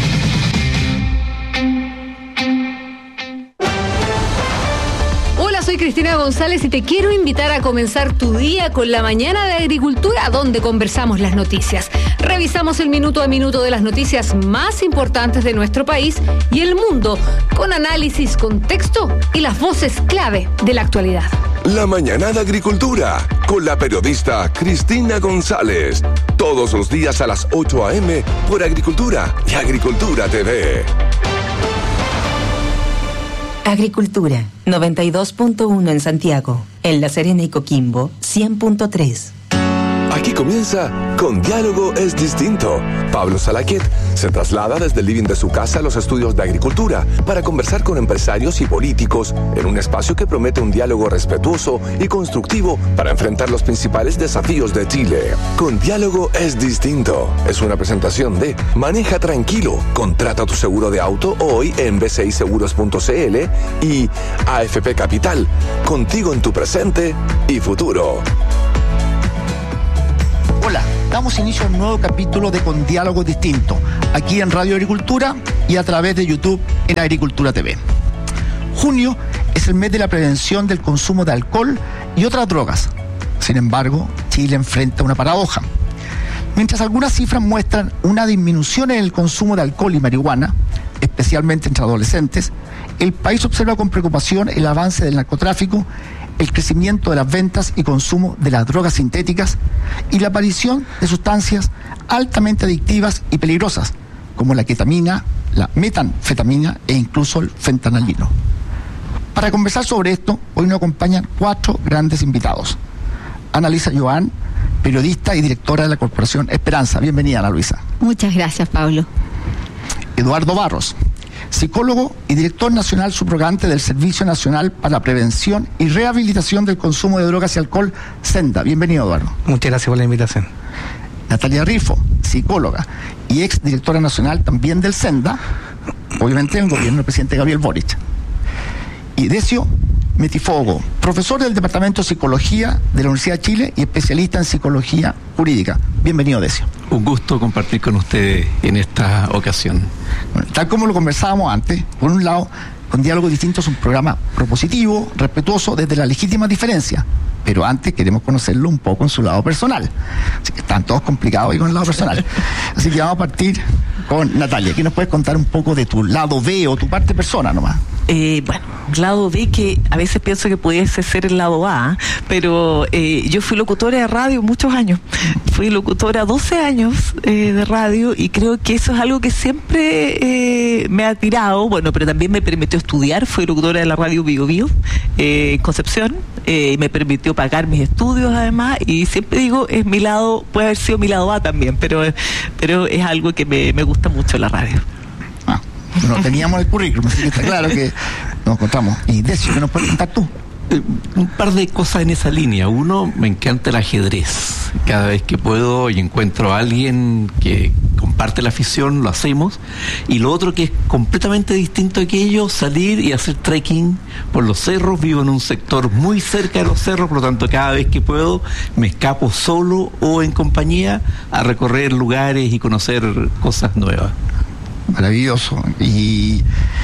Soy Cristina González y te quiero invitar a comenzar tu día con la mañana de Agricultura, donde conversamos las noticias. Revisamos el minuto a minuto de las noticias más importantes de nuestro país y el mundo, con análisis, contexto y las voces clave de la actualidad. La mañana de Agricultura, con la periodista Cristina González. Todos los días a las ocho a.m. por Agricultura y Agricultura T V. Agricultura, noventa y dos punto uno en Santiago. En La Serena y Coquimbo, cien punto tres. Aquí Aquí comienza Con Diálogo es Distinto. Pablo Salaquet se traslada desde el living de su casa a los estudios de agricultura para conversar con empresarios y políticos en un espacio que promete un diálogo respetuoso y constructivo para enfrentar los principales desafíos de Chile. Con Diálogo es Distinto es una presentación de Maneja Tranquilo, contrata tu seguro de auto hoy en b c i seguros punto c l y A F P Capital, contigo en tu presente y futuro. Hola, damos inicio a un nuevo capítulo de Con Diálogo Distinto, aquí en Radio Agricultura y a través de YouTube en Agricultura T V. Junio es el mes de la prevención del consumo de alcohol y otras drogas. Sin embargo, Chile enfrenta una paradoja. Mientras algunas cifras muestran una disminución en el consumo de alcohol y marihuana, especialmente entre adolescentes, el país observa con preocupación el avance del narcotráfico, el crecimiento de las ventas y consumo de las drogas sintéticas y la aparición de sustancias altamente adictivas y peligrosas, como la ketamina, la metanfetamina e incluso el fentanilino. Para conversar sobre esto, hoy nos acompañan cuatro grandes invitados. Ana Luisa Joan, periodista y directora de la Corporación Esperanza. Bienvenida, Ana Luisa. Muchas gracias, Pablo. Eduardo Barros, psicólogo y director nacional subrogante del Servicio Nacional para la Prevención y Rehabilitación del Consumo de Drogas y Alcohol, SENDA. Bienvenido, Eduardo. Muchas gracias por la invitación. Natalia Rifo, psicóloga y ex directora nacional también del SENDA, obviamente en el gobierno del presidente Gabriel Boric. Y Decio Metifogo, profesor del Departamento de Psicología de la Universidad de Chile y especialista en psicología jurídica. Bienvenido, Decio. Un gusto compartir con ustedes en esta ocasión. Bueno, tal como lo conversábamos antes, por un lado, Con Diálogo Distinto es un programa propositivo, respetuoso desde la legítima diferencia, pero antes queremos conocerlo un poco en su lado personal. Así que están todos complicados ahí con el lado personal. Así que vamos a partir con Natalia. ¿Qué nos puedes contar un poco de tu lado B o tu parte persona nomás? Eh, bueno, lado B, que a veces pienso que pudiese ser el lado A, pero eh, yo fui locutora de radio muchos años. Fui locutora doce años eh, de radio y creo que eso es algo que siempre eh, me ha tirado, bueno, pero también me permitió estudiar. Fui locutora de la radio Bio Bio, eh, en Concepción, eh, me permitió pagar mis estudios además, y siempre digo, es mi lado, puede haber sido mi lado A también, pero, pero es algo que me, me gusta mucho la radio. No teníamos el currículum, así que está claro que nos encontramos. Y Decio, ¿qué nos puedes contar tú? Eh, un par de cosas en esa línea. Uno, me encanta el ajedrez. Cada vez que puedo y encuentro a alguien que comparte la afición, lo hacemos. Y lo otro, que es completamente distinto a aquello, salir y hacer trekking por los cerros. Vivo en un sector muy cerca de los cerros, por lo tanto cada vez que puedo me escapo solo o en compañía a recorrer lugares y conocer cosas nuevas. Maravilloso. Y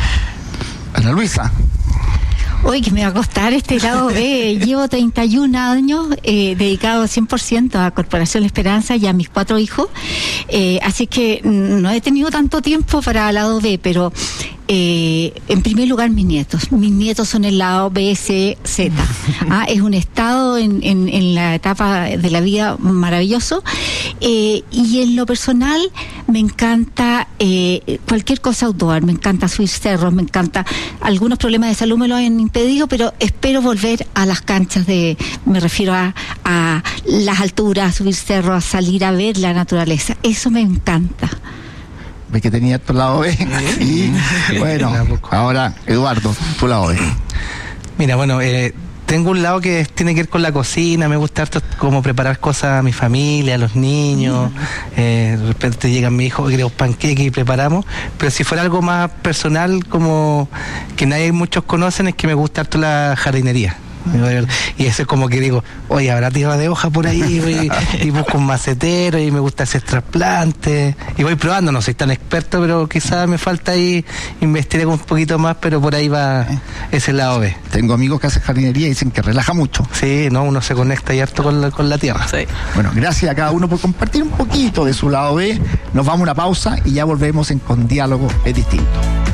Ana Luisa. Hoy que me va a costar este lado B. Llevo treinta y un años eh, dedicado cien por ciento a Corporación Esperanza y a mis cuatro hijos. Eh, así que no he tenido tanto tiempo para el lado B, pero eh, en primer lugar mis nietos. Mis nietos son el lado B, C, Z. ¿Ah? Es un estado en, en, en la etapa de la vida maravilloso. Eh, y en lo personal me encanta eh, cualquier cosa outdoor. Me encanta subir cerros, me encanta. Algunos problemas de salud me lo han impedido, pero espero volver a las canchas de, me refiero a, a las alturas, a subir cerros, a salir a ver la naturaleza. Eso me encanta. Ve que tenía tu lado B. Y bueno, ahora Eduardo, tu lado B. Mira, bueno, eh, tengo un lado que tiene que ver con la cocina. Me gusta harto como preparar cosas a mi familia, a los niños. Eh, de repente llegan mis hijos, queremos panqueques y preparamos. Pero si fuera algo más personal, como que nadie muchos conocen, es que me gusta harto la jardinería. Y eso es como que digo, oye, habrá tierra de hoja por ahí, y, y busco un macetero y me gusta hacer trasplantes y voy probando. No soy tan experto, pero quizás me falta ahí investigar un poquito más, pero por ahí va ese lado B. Tengo amigos que hacen jardinería y dicen que relaja mucho. Sí, no, uno se conecta y harto con la, con la tierra. Sí. Bueno, gracias a cada uno por compartir un poquito de su lado B. Nos vamos a una pausa y ya volvemos en Con Diálogo es Distinto.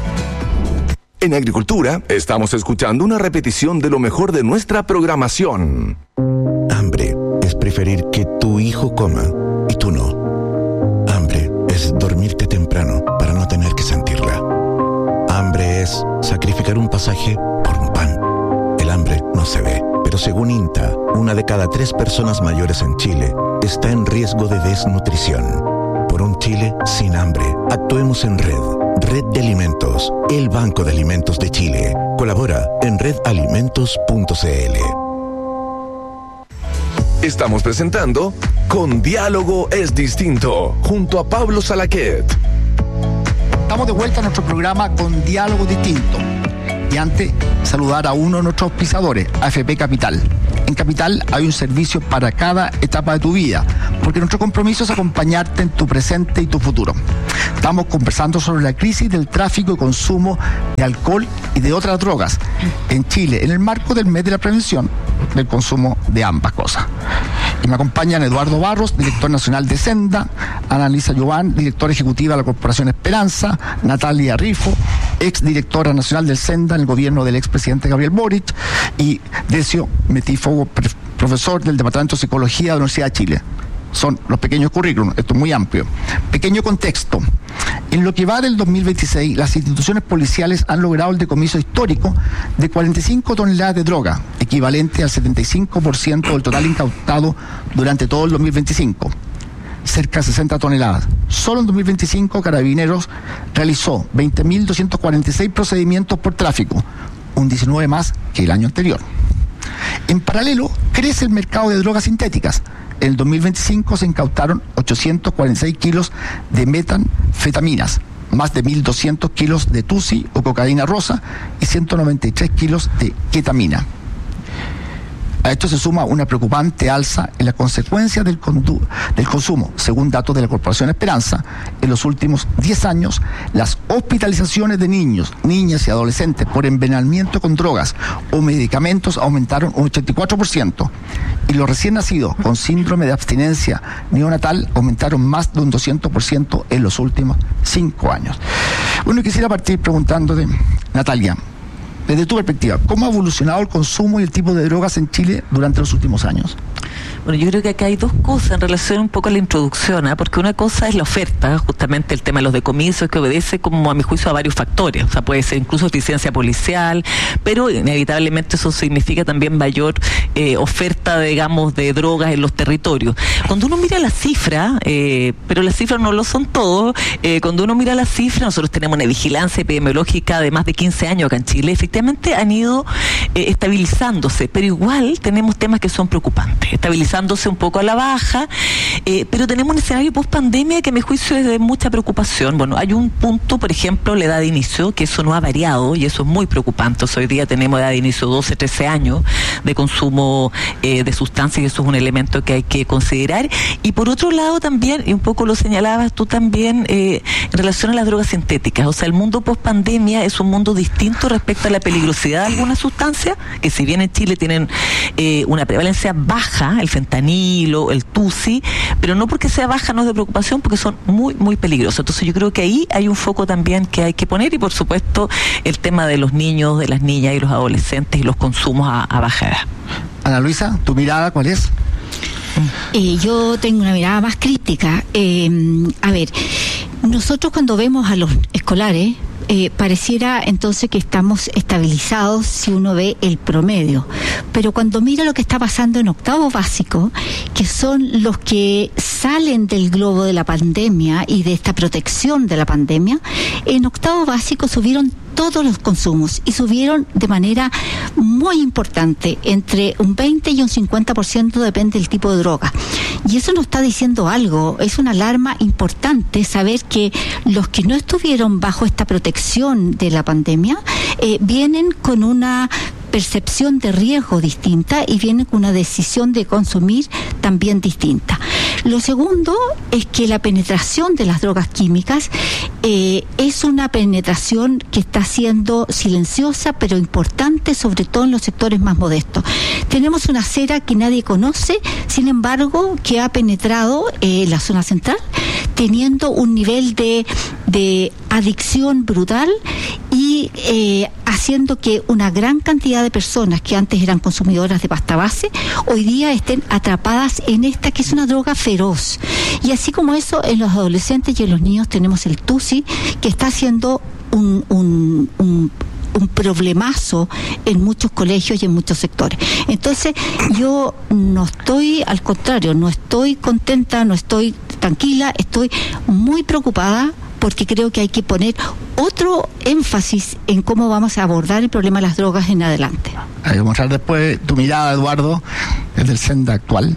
En Agricultura estamos escuchando una repetición de lo mejor de nuestra programación. Hambre es preferir que tu hijo coma y tú no. Hambre es dormirte temprano para no tener que sentirla. Hambre es sacrificar un pasaje por un pan. El hambre no se ve, pero según INTA, una de cada tres personas mayores en Chile está en riesgo de desnutrición. Por un Chile sin hambre, actuemos en red. Red de Alimentos, el Banco de Alimentos de Chile. Colabora en red alimentos punto c l. Estamos presentando Con Diálogo es Distinto, junto a Pablo Salaquet. Estamos de vuelta a nuestro programa Con Diálogo Distinto. Y antes, saludar a uno de nuestros auspiciadores, A F P Capital. En Capital hay un servicio para cada etapa de tu vida, porque nuestro compromiso es acompañarte en tu presente y tu futuro. Estamos conversando sobre la crisis del tráfico y consumo de alcohol y de otras drogas en Chile, en el marco del mes de la prevención del consumo de ambas cosas. Y me acompañan Eduardo Barros, director nacional de Senda, Annalisa Giován, directora ejecutiva de la Corporación Esperanza, Natalia Rifo, ex directora nacional del Senda en el gobierno del expresidente Gabriel Boric, y Decio Metífogo, profesor del Departamento de Psicología de la Universidad de Chile. Son los pequeños currículums, esto es muy amplio. Pequeño contexto. En lo que va del dos mil veintiséis, las instituciones policiales han logrado el decomiso histórico de cuarenta y cinco toneladas de droga, equivalente al setenta y cinco por ciento del total incautado durante todo el dos mil veinticinco. Cerca de sesenta toneladas. Solo en dos mil veinticinco, Carabineros realizó veinte mil doscientos cuarenta y seis procedimientos por tráfico, un diecinueve más que el año anterior. En paralelo, crece el mercado de drogas sintéticas. En el dos mil veinticinco se incautaron ochocientos cuarenta y seis kilos de metanfetaminas, más de mil doscientos kilos de tusi o cocaína rosa y ciento noventa y tres kilos de ketamina. A esto se suma una preocupante alza en las consecuencias del, condu- del consumo. Según datos de la Corporación Esperanza, en los últimos diez años, las hospitalizaciones de niños, niñas y adolescentes por envenenamiento con drogas o medicamentos aumentaron un ochenta y cuatro por ciento. Y los recién nacidos con síndrome de abstinencia neonatal aumentaron más de un doscientos por ciento en los últimos cinco años. Bueno, quisiera partir preguntándote, Natalia, desde tu perspectiva, ¿cómo ha evolucionado el consumo y el tipo de drogas en Chile durante los últimos años? Bueno, yo creo que acá hay dos cosas en relación un poco a la introducción, ¿eh? Porque una cosa es la oferta, justamente el tema de los decomisos, que obedece como a mi juicio a varios factores, o sea, puede ser incluso eficiencia policial, pero inevitablemente eso significa también mayor eh, oferta, digamos, de drogas en los territorios. Cuando uno mira la cifra, eh, pero las cifras no lo son todo, eh, cuando uno mira la cifra, nosotros tenemos una vigilancia epidemiológica de más de quince años acá en Chile, efectivamente han ido eh, estabilizándose, pero igual tenemos temas que son preocupantes, estabilizándose un poco a la baja, eh, pero tenemos un escenario post pandemia que a mi juicio es de mucha preocupación. Bueno, hay un punto, por ejemplo, la edad de inicio, que eso no ha variado y eso es muy preocupante. O sea, hoy día tenemos edad de inicio doce, trece años de consumo eh, de sustancias y eso es un elemento que hay que considerar. Y por otro lado también, y un poco lo señalabas tú también, eh, en relación a las drogas sintéticas, o sea, el mundo post pandemia es un mundo distinto respecto a la peligrosidad de algunas sustancias, que si bien en Chile tienen eh, una prevalencia baja, el fentanilo, el tusi, pero no porque sea baja no es de preocupación, porque son muy, muy peligrosos. Entonces yo creo que ahí hay un foco también que hay que poner y por supuesto el tema de los niños, de las niñas y los adolescentes y los consumos a, a baja edad. Ana Luisa, ¿tu mirada cuál es? Eh, yo tengo una mirada más crítica. Eh, a ver, nosotros cuando vemos a los escolares, Eh, pareciera entonces que estamos estabilizados si uno ve el promedio, pero cuando mira lo que está pasando en octavo básico, que son los que salen del globo de la pandemia y de esta protección de la pandemia, en octavo básico subieron todos los consumos y subieron de manera muy importante, entre un veinte y un cincuenta por ciento depende del tipo de droga. Y eso nos está diciendo algo, es una alarma importante saber que los que no estuvieron bajo esta protección de la pandemia eh, vienen con una percepción de riesgo distinta y vienen con una decisión de consumir también distinta. Lo segundo es que la penetración de las drogas químicas eh, es una penetración que está siendo silenciosa pero importante, sobre todo en los sectores más modestos. Tenemos una acera que nadie conoce, sin embargo, que ha penetrado eh, la zona central, teniendo un nivel de, de adicción brutal y eh, haciendo que una gran cantidad de personas que antes eran consumidoras de pasta base, hoy día estén atrapadas en esta que es una droga feroz. Y así como eso, en los adolescentes y en los niños tenemos el tusi, que está haciendo un, un, un un problemazo en muchos colegios y en muchos sectores. Entonces, yo no estoy, al contrario, no estoy contenta, no estoy tranquila, estoy muy preocupada porque creo que hay que poner otro énfasis en cómo vamos a abordar el problema de las drogas en adelante. Hay que mostrar después tu mirada, Eduardo, desde el Senda actual.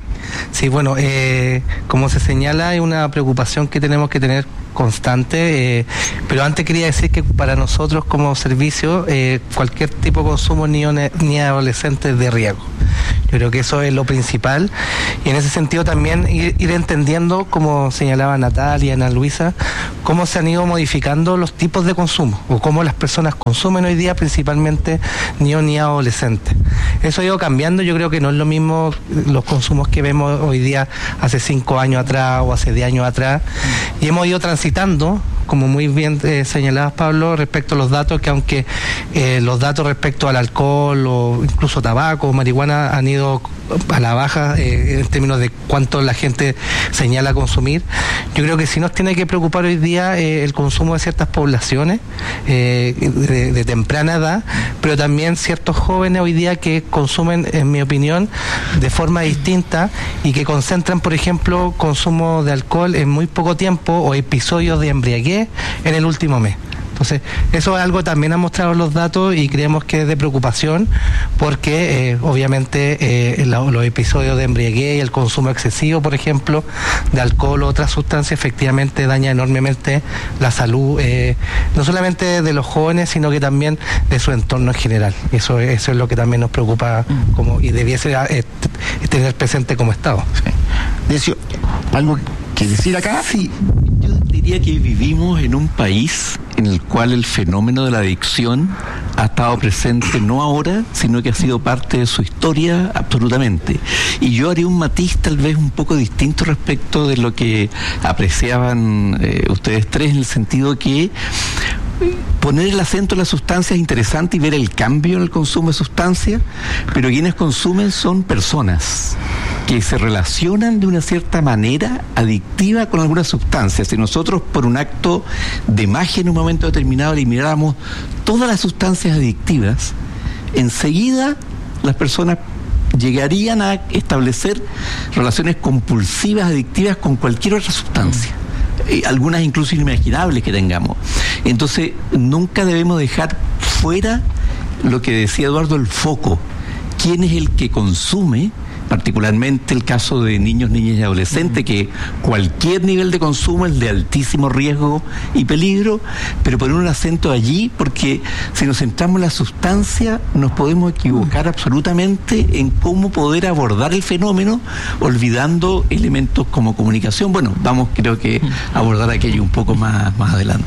Sí, bueno, eh, como se señala, hay una preocupación que tenemos que tener constante, eh, pero antes quería decir que para nosotros como servicio, eh, cualquier tipo de consumo ni, ni adolescente es de riesgo. Yo creo que eso es lo principal, y en ese sentido también ir, ir entendiendo, como señalaba Natalia, Ana Luisa, cómo se han ido modificando los tipos de consumo, o cómo las personas consumen hoy día, principalmente niños ni adolescentes. Eso ha ido cambiando. Yo creo que no es lo mismo los consumos que vemos hoy día hace cinco años atrás o hace diez años atrás, y hemos ido transitando, como muy bien eh, señalabas, Pablo, respecto a los datos, que aunque eh, los datos respecto al alcohol o incluso tabaco o marihuana han ido a la baja eh, en términos de cuánto la gente señala consumir, yo creo que sí nos tiene que preocupar hoy día eh, el consumo de ciertas poblaciones eh, de, de temprana edad, pero también ciertos jóvenes hoy día que consumen, en mi opinión, de forma distinta, y que concentran, por ejemplo, consumo de alcohol en muy poco tiempo o episodios de embriaguez en el último mes. Entonces, eso es algo también han mostrado los datos, y creemos que es de preocupación, porque eh, obviamente eh, la, los episodios de embriaguez y el consumo excesivo, por ejemplo, de alcohol o otras sustancias, efectivamente daña enormemente la salud, eh, no solamente de los jóvenes, sino que también de su entorno en general. Eso, eso es lo que también nos preocupa como y debiese eh, tener presente como Estado. Sí. Decio, ¿algo que decir acá? Sí, yo diría que vivimos en un país en el cual el fenómeno de la adicción ha estado presente no ahora, sino que ha sido parte de su historia absolutamente. Y yo haría un matiz tal vez un poco distinto respecto de lo que apreciaban eh, ustedes tres, en el sentido que poner el acento en la sustancia es interesante y ver el cambio en el consumo de sustancias, pero quienes consumen son personas que se relacionan de una cierta manera adictiva con alguna sustancia. Si nosotros por un acto de magia en un momento determinado elimináramos todas las sustancias adictivas, enseguida las personas llegarían a establecer relaciones compulsivas, adictivas con cualquier otra sustancia. Eh, algunas incluso inimaginables que tengamos. Entonces, nunca debemos dejar fuera lo que decía Eduardo, el foco. ¿Quién es el que consume? Particularmente el caso de niños, niñas y adolescentes, que cualquier nivel de consumo es de altísimo riesgo y peligro, pero poner un acento allí, porque si nos centramos en la sustancia nos podemos equivocar absolutamente en cómo poder abordar el fenómeno, olvidando elementos como comunicación. Bueno, vamos creo que a abordar aquello un poco más, más adelante.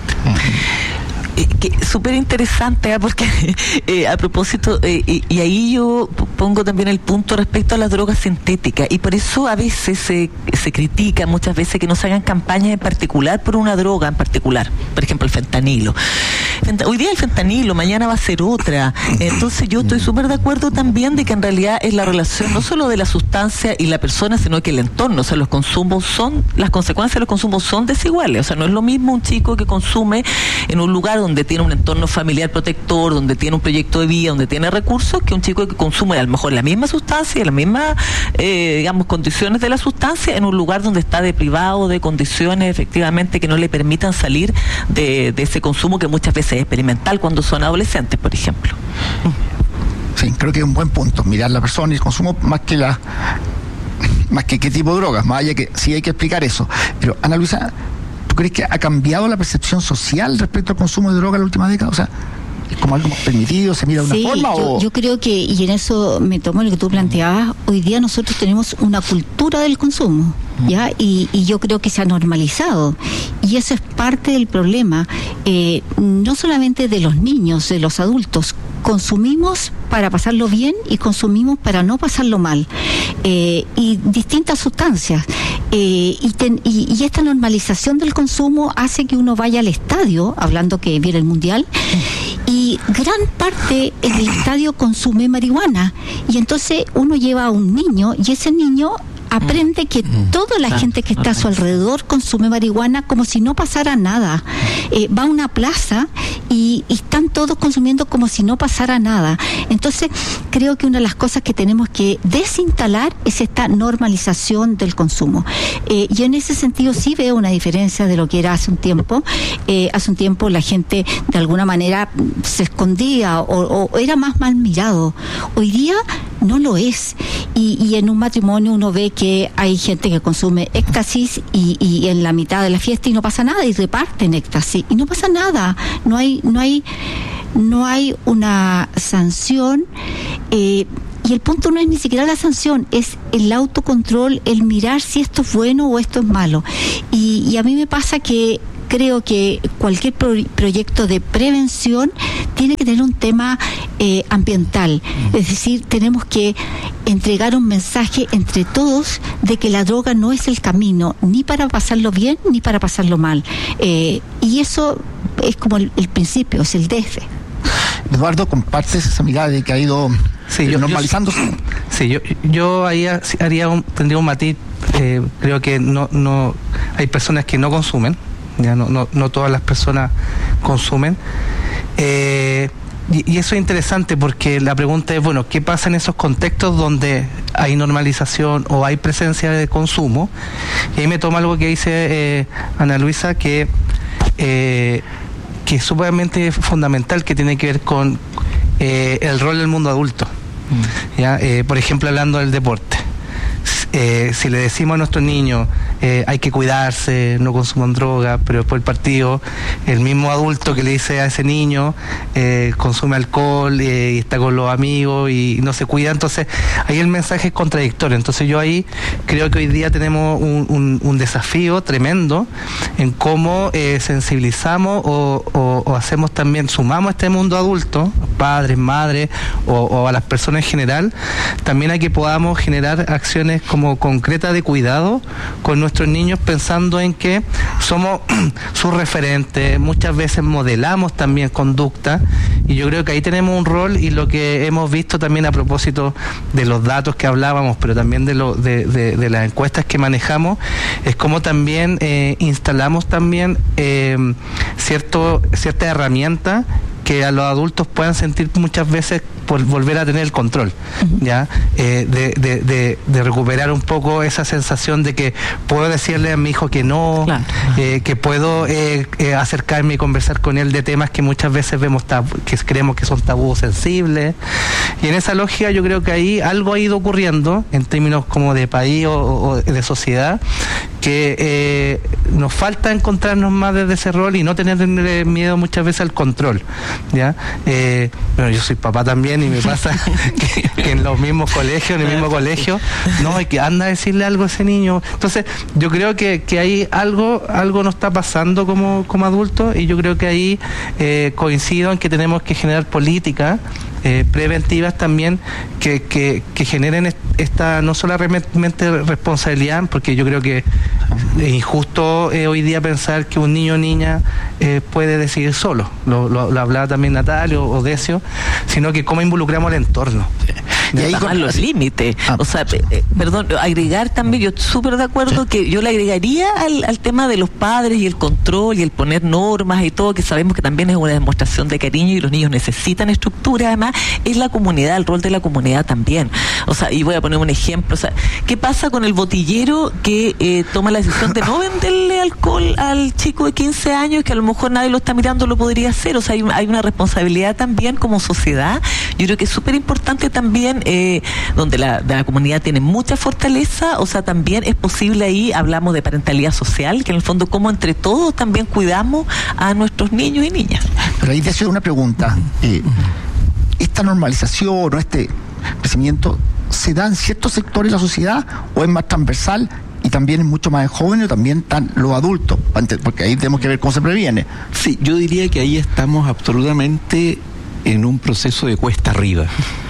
Eh, que súper interesante, ¿eh? Porque eh, a propósito, eh, y, y ahí yo pongo también el punto respecto a las drogas sintéticas, y por eso a veces se, se critica muchas veces que no se hagan campañas en particular por una droga en particular, por ejemplo el fentanilo. Hoy día el fentanilo, mañana va a ser otra. Entonces yo estoy súper de acuerdo también de que en realidad es la relación no solo de la sustancia y la persona, sino que el entorno. O sea, los consumos son, las consecuencias de los consumos son desiguales. O sea, no es lo mismo un chico que consume en un lugar donde tiene un entorno familiar protector, donde tiene un proyecto de vida, donde tiene recursos, que un chico que consume a lo mejor la misma sustancia, las mismas, eh, digamos, condiciones de la sustancia en un lugar donde está deprivado de condiciones efectivamente que no le permitan salir de, de ese consumo que muchas veces es experimental cuando son adolescentes, por ejemplo. Sí, creo que es un buen punto, mirar la persona y el consumo más que la más que qué tipo de drogas, más allá que sí hay que explicar eso. Pero Ana Luisa, ¿tú crees que ha cambiado la percepción social respecto al consumo de drogas en la última década? O sea, ¿es como algo permitido, se mira de una sí, forma? Yo, o... yo creo que, y en eso me tomo lo que tú planteabas, hoy día nosotros tenemos una cultura del consumo, ¿ya? Y, y yo creo que se ha normalizado, y eso es parte del problema, eh, no solamente de los niños, de los adultos. Consumimos para pasarlo bien y consumimos para no pasarlo mal, eh, y distintas sustancias, eh, y, ten, y, y esta normalización del consumo hace que uno vaya al estadio, hablando que viene el mundial, y gran parte en el estadio consume marihuana, y entonces uno lleva a un niño y ese niño aprende que toda la gente que está a su alrededor consume marihuana como si no pasara nada. Eh, va a una plaza y, y están todos consumiendo como si no pasara nada. Entonces, creo que una de las cosas que tenemos que desinstalar es esta normalización del consumo. Eh, y en ese sentido sí veo una diferencia de lo que era hace un tiempo. Eh, hace un tiempo la gente de alguna manera se escondía o, o era más mal mirado. Hoy día no lo es. Y, y en un matrimonio uno ve que hay gente que consume éxtasis y, y en la mitad de la fiesta y no pasa nada y reparten éxtasis y no pasa nada. No hay, no hay, no hay una sanción. Eh, Y el punto no es ni siquiera la sanción, es el autocontrol, el mirar si esto es bueno o esto es malo. Y, y a mí me pasa que creo que cualquier pro proyecto de prevención tiene que tener un tema eh, ambiental. Es decir, tenemos que entregar un mensaje entre todos de que la droga no es el camino, ni para pasarlo bien, ni para pasarlo mal. Eh, y eso es como el, el principio, es el D F. Eduardo, ¿compartes esa mirada de que ha ido sí, yo, normalizándose? Yo, sí, yo, yo ahí haría un, tendría un matiz. Eh, creo que no, no hay personas que no consumen, ya no, no, no todas las personas consumen. Eh, y, y eso es interesante porque la pregunta es, bueno, ¿qué pasa en esos contextos donde hay normalización o hay presencia de consumo? Y ahí me toma algo que dice eh, Ana Luisa, que eh, que es sumamente fundamental, que tiene que ver con eh, el rol del mundo adulto. Mm. ¿Ya? Eh, por ejemplo, hablando del deporte. Eh, si le decimos a nuestros niños eh, hay que cuidarse, no consuman droga, pero después del partido el mismo adulto que le dice a ese niño eh, consume alcohol eh, y está con los amigos y no se cuida, entonces ahí el mensaje es contradictorio. Entonces yo ahí creo que hoy día tenemos un, un, un desafío tremendo en cómo eh, sensibilizamos o, o, o hacemos también, sumamos a este mundo adulto, padres, madres o, o a las personas en general, también a que podamos generar acciones como concretas de cuidado con nuestros niños, pensando en que somos sus referentes, muchas veces modelamos también conducta, y yo creo que ahí tenemos un rol, y lo que hemos visto también a propósito de los datos que hablábamos, pero también de, lo, de, de, de las encuestas que manejamos, es como también eh, instalamos también eh, cierto, cierta herramienta que a los adultos puedan sentir muchas veces por volver a tener el control, uh-huh. ya eh, de, de, de, de recuperar un poco esa sensación de que puedo decirle a mi hijo que no, claro. eh, que puedo eh, eh, acercarme y conversar con él de temas que muchas veces vemos tabú, que creemos que son tabús sensibles, y en esa lógica yo creo que ahí algo ha ido ocurriendo en términos como de país o, o de sociedad, que eh, nos falta encontrarnos más desde ese rol y no tener miedo muchas veces al control, ya eh, bueno, yo soy papá también y me pasa que, que en los mismos colegios, en el mismo colegio, no, hay que anda a decirle algo a ese niño. Entonces, yo creo que, que ahí algo, algo nos está pasando como, como adultos, y yo creo que ahí eh, coincido en que tenemos que generar políticas eh, preventivas también que, que, que generen esta no solamente responsabilidad, porque yo creo que es injusto eh, hoy día pensar que un niño o niña eh, puede decidir solo, lo, lo, lo hablaba también Natalio o Decio, sino que cómo involucramos el entorno. Y ahí con los límites, ah. o sea, eh, perdón, agregar también, yo súper de acuerdo sí. que yo le agregaría al, al tema de los padres y el control y el poner normas y todo, que sabemos que también es una demostración de cariño y los niños necesitan estructura, además es la comunidad, el rol de la comunidad también. O sea, y voy a poner un ejemplo, o sea, ¿qué pasa con el botillero que eh, toma la decisión de no venderle alcohol al chico de quince años, que a lo mejor nadie lo está mirando, lo podría hacer? O sea, hay, hay una responsabilidad también como sociedad. Yo creo que es súper importante también, eh, donde la, la comunidad tiene mucha fortaleza, o sea, también es posible ahí, hablamos de parentalidad social, que en el fondo como entre todos también cuidamos a nuestros niños y niñas. Pero ahí te hace una pregunta, eh, ¿esta normalización o este crecimiento se da en ciertos sectores de la sociedad o es más transversal y también es mucho más en jóvenes o también están los adultos? Porque ahí tenemos que ver cómo se previene. Sí, yo diría que ahí estamos absolutamente en un proceso de cuesta arriba,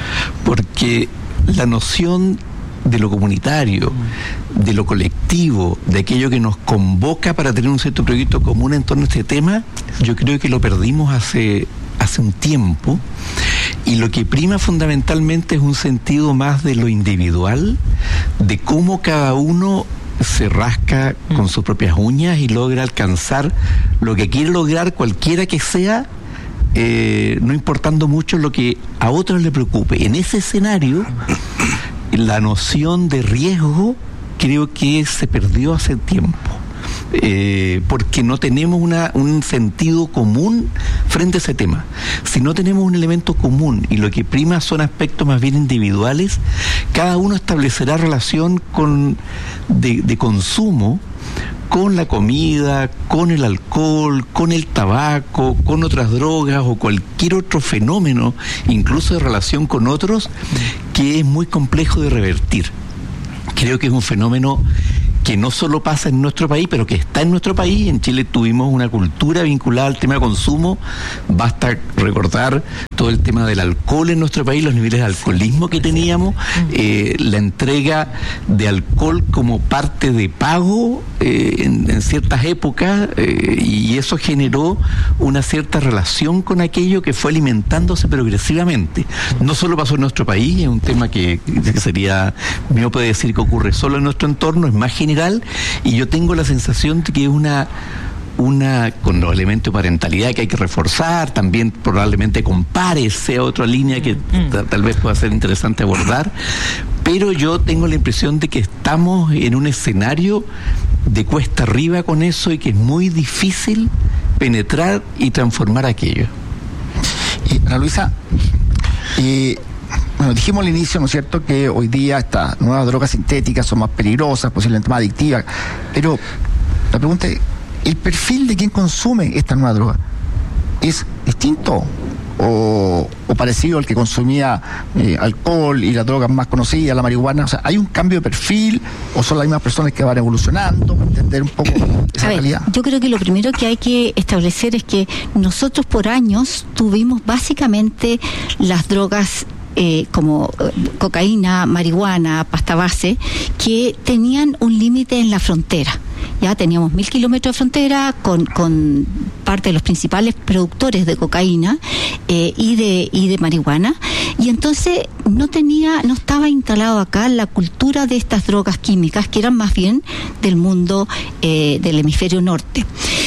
porque la noción de lo comunitario, de lo colectivo, de aquello que nos convoca para tener un cierto proyecto común en torno a este tema, yo creo que lo perdimos hace, hace un tiempo, y lo que prima fundamentalmente es un sentido más de lo individual, de cómo cada uno se rasca con sus propias uñas y logra alcanzar lo que quiere lograr, cualquiera que sea eh, no importando mucho lo que a otros le preocupe. En ese escenario, la noción de riesgo creo que se perdió hace tiempo. Eh, porque no tenemos una, un sentido común frente a ese tema. Si no tenemos un elemento común y lo que prima son aspectos más bien individuales, cada uno establecerá relación con de, de consumo con la comida, con el alcohol, con el tabaco, con otras drogas o cualquier otro fenómeno, incluso de relación con otros, que es muy complejo de revertir. Creo que es un fenómeno que no solo pasa en nuestro país, pero que está en nuestro país. En Chile tuvimos una cultura vinculada al tema de consumo. Basta recordar todo el tema del alcohol en nuestro país, los niveles de alcoholismo que teníamos, eh, la entrega de alcohol como parte de pago eh, en, en ciertas épocas, eh, y eso generó una cierta relación con aquello que fue alimentándose progresivamente. No solo pasó en nuestro país, es un tema que, que sería miope decir que ocurre solo en nuestro entorno, es más general. Y yo tengo la sensación de que es una, una con los elementos de parentalidad que hay que reforzar, también probablemente con pares sea otra línea que mm. t- tal vez pueda ser interesante abordar, pero yo tengo la impresión de que estamos en un escenario de cuesta arriba con eso y que es muy difícil penetrar y transformar aquello. Y, Ana Luisa, y bueno, dijimos al inicio, ¿no es cierto?, que hoy día estas nuevas drogas sintéticas son más peligrosas, posiblemente más adictivas, pero la pregunta es, ¿el perfil de quien consume esta nueva droga es distinto o, o parecido al que consumía eh, alcohol y las drogas más conocidas, la marihuana? O sea, ¿hay un cambio de perfil o son las mismas personas que van evolucionando para entender un poco esa A ver, realidad? yo creo que lo primero que hay que establecer es que nosotros por años tuvimos básicamente las drogas Eh, como eh, cocaína, marihuana, pasta base, que tenían un límite en la frontera. Ya teníamos mil kilómetros de frontera con, con parte de los principales productores de cocaína eh, y de y de marihuana, y entonces no tenía, no estaba instalado acá la cultura de estas drogas químicas que eran más bien del mundo eh, del hemisferio norte.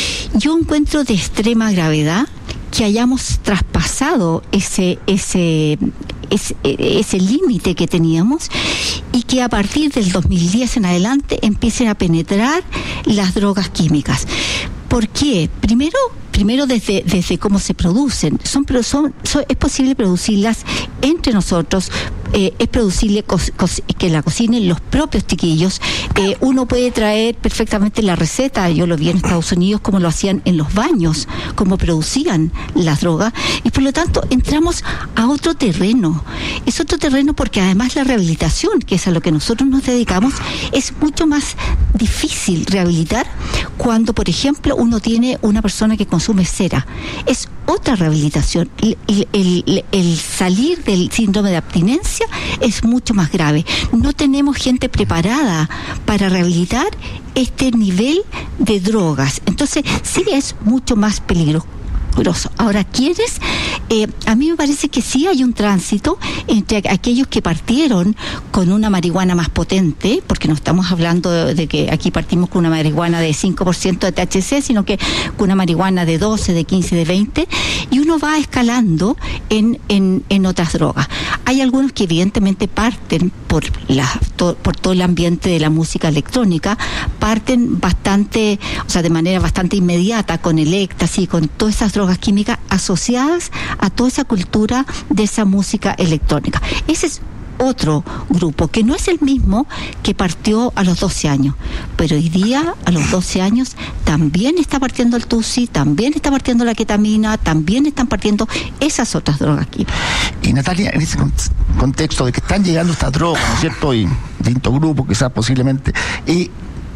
Yo encuentro de extrema gravedad que hayamos traspasado ese ese ese, ese límite que teníamos y que a partir del dos mil diez en adelante empiecen a penetrar las drogas químicas. ¿Por qué? Primero, primero desde desde cómo se producen. Son, son, son es posible producirlas entre nosotros. Eh, es producible co- co- que la cocinen los propios chiquillos. Eh, uno puede traer perfectamente la receta. Yo lo vi en Estados Unidos cómo lo hacían en los baños, cómo producían las drogas, y por lo tanto entramos a otro terreno. Es otro terreno porque además la rehabilitación, que es a lo que nosotros nos dedicamos, es mucho más difícil rehabilitar cuando, por ejemplo, uno tiene una persona que consume cera. Es otra rehabilitación. El, el, el, el salir del síndrome de abstinencia es mucho más grave. No tenemos gente preparada para rehabilitar este nivel de drogas. Entonces, sí es mucho más peligroso. Ahora, ¿quiénes? Eh, a mí me parece que sí hay un tránsito entre aquellos que partieron con una marihuana más potente, porque no estamos hablando de, de que aquí partimos con una marihuana de cinco por ciento de T H C, sino que con una marihuana de doce, de quince, de veinte, y uno va escalando en, en, en otras drogas. Hay algunos que evidentemente parten por, la, to, por todo el ambiente de la música electrónica, parten bastante, o sea, de manera bastante inmediata con el éxtasis, con todas esas drogas químicas asociadas a toda esa cultura de esa música electrónica. Ese es otro grupo, que no es el mismo que partió a los doce años, pero hoy día a los doce años también está partiendo el tusi, también está partiendo la ketamina, también están partiendo esas otras drogas químicas. Y Natalia, en ese contexto de que están llegando estas drogas, ¿no es cierto?, y distintos grupos quizás posiblemente, y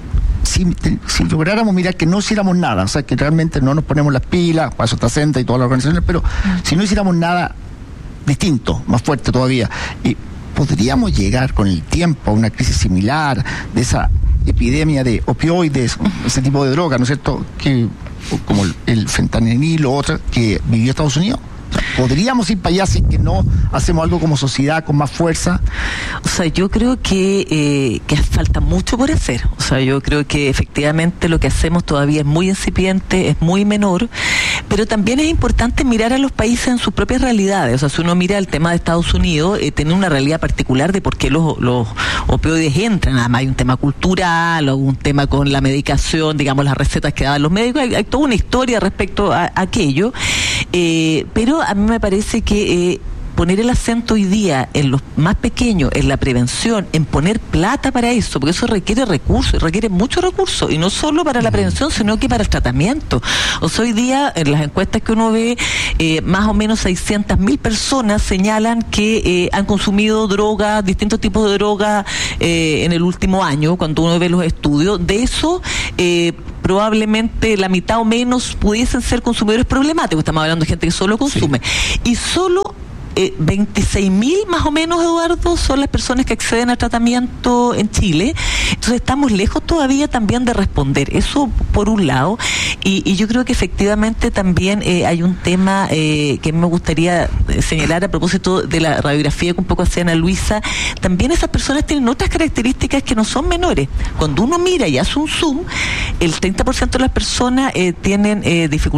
Si, si lográramos mirar que no hiciéramos nada, o sea, que realmente no nos ponemos las pilas, para eso está Senta y todas las organizaciones, pero si no hiciéramos nada distinto, más fuerte todavía, y podríamos llegar con el tiempo a una crisis similar de esa epidemia de opioides, ese tipo de drogas, ¿no es cierto?, que como el, el fentanilo o otra que vivió Estados Unidos. ¿Podríamos ir para allá si que no hacemos algo como sociedad con más fuerza? O sea, yo creo que, eh, que falta mucho por hacer. O sea, yo creo que efectivamente lo que hacemos todavía es muy incipiente, es muy menor, pero también es importante mirar a los países en sus propias realidades. O sea, si uno mira el tema de Estados Unidos, eh, tiene una realidad particular de por qué los, los opioides entran. Además hay un tema cultural, o un tema con la medicación, digamos, las recetas que daban los médicos. Hay, hay toda una historia respecto a, a aquello. Eh, pero a mí me parece que eh, poner el acento hoy día en los más pequeños, en la prevención, en poner plata para eso, porque eso requiere recursos, requiere muchos recursos, y no solo para la prevención, sino que para el tratamiento. O sea, hoy día, en las encuestas que uno ve, eh, más o menos seiscientas mil personas señalan que eh, han consumido droga, distintos tipos de droga eh, en el último año, cuando uno ve los estudios. De eso, eh, probablemente la mitad o menos pudiesen ser consumidores problemáticos. Estamos hablando de gente que solo consume. Sí. Y solo Eh, veintiséis mil más o menos, Eduardo, son las personas que acceden al tratamiento en Chile. Entonces estamos lejos todavía también de responder. Eso por un lado. Y, y yo creo que efectivamente también eh, hay un tema eh, que me gustaría señalar a propósito de la radiografía que un poco hacía Ana Luisa. También esas personas tienen otras características que no son menores. Cuando uno mira y hace un zoom, el treinta por ciento de las personas eh, tienen eh, dificultades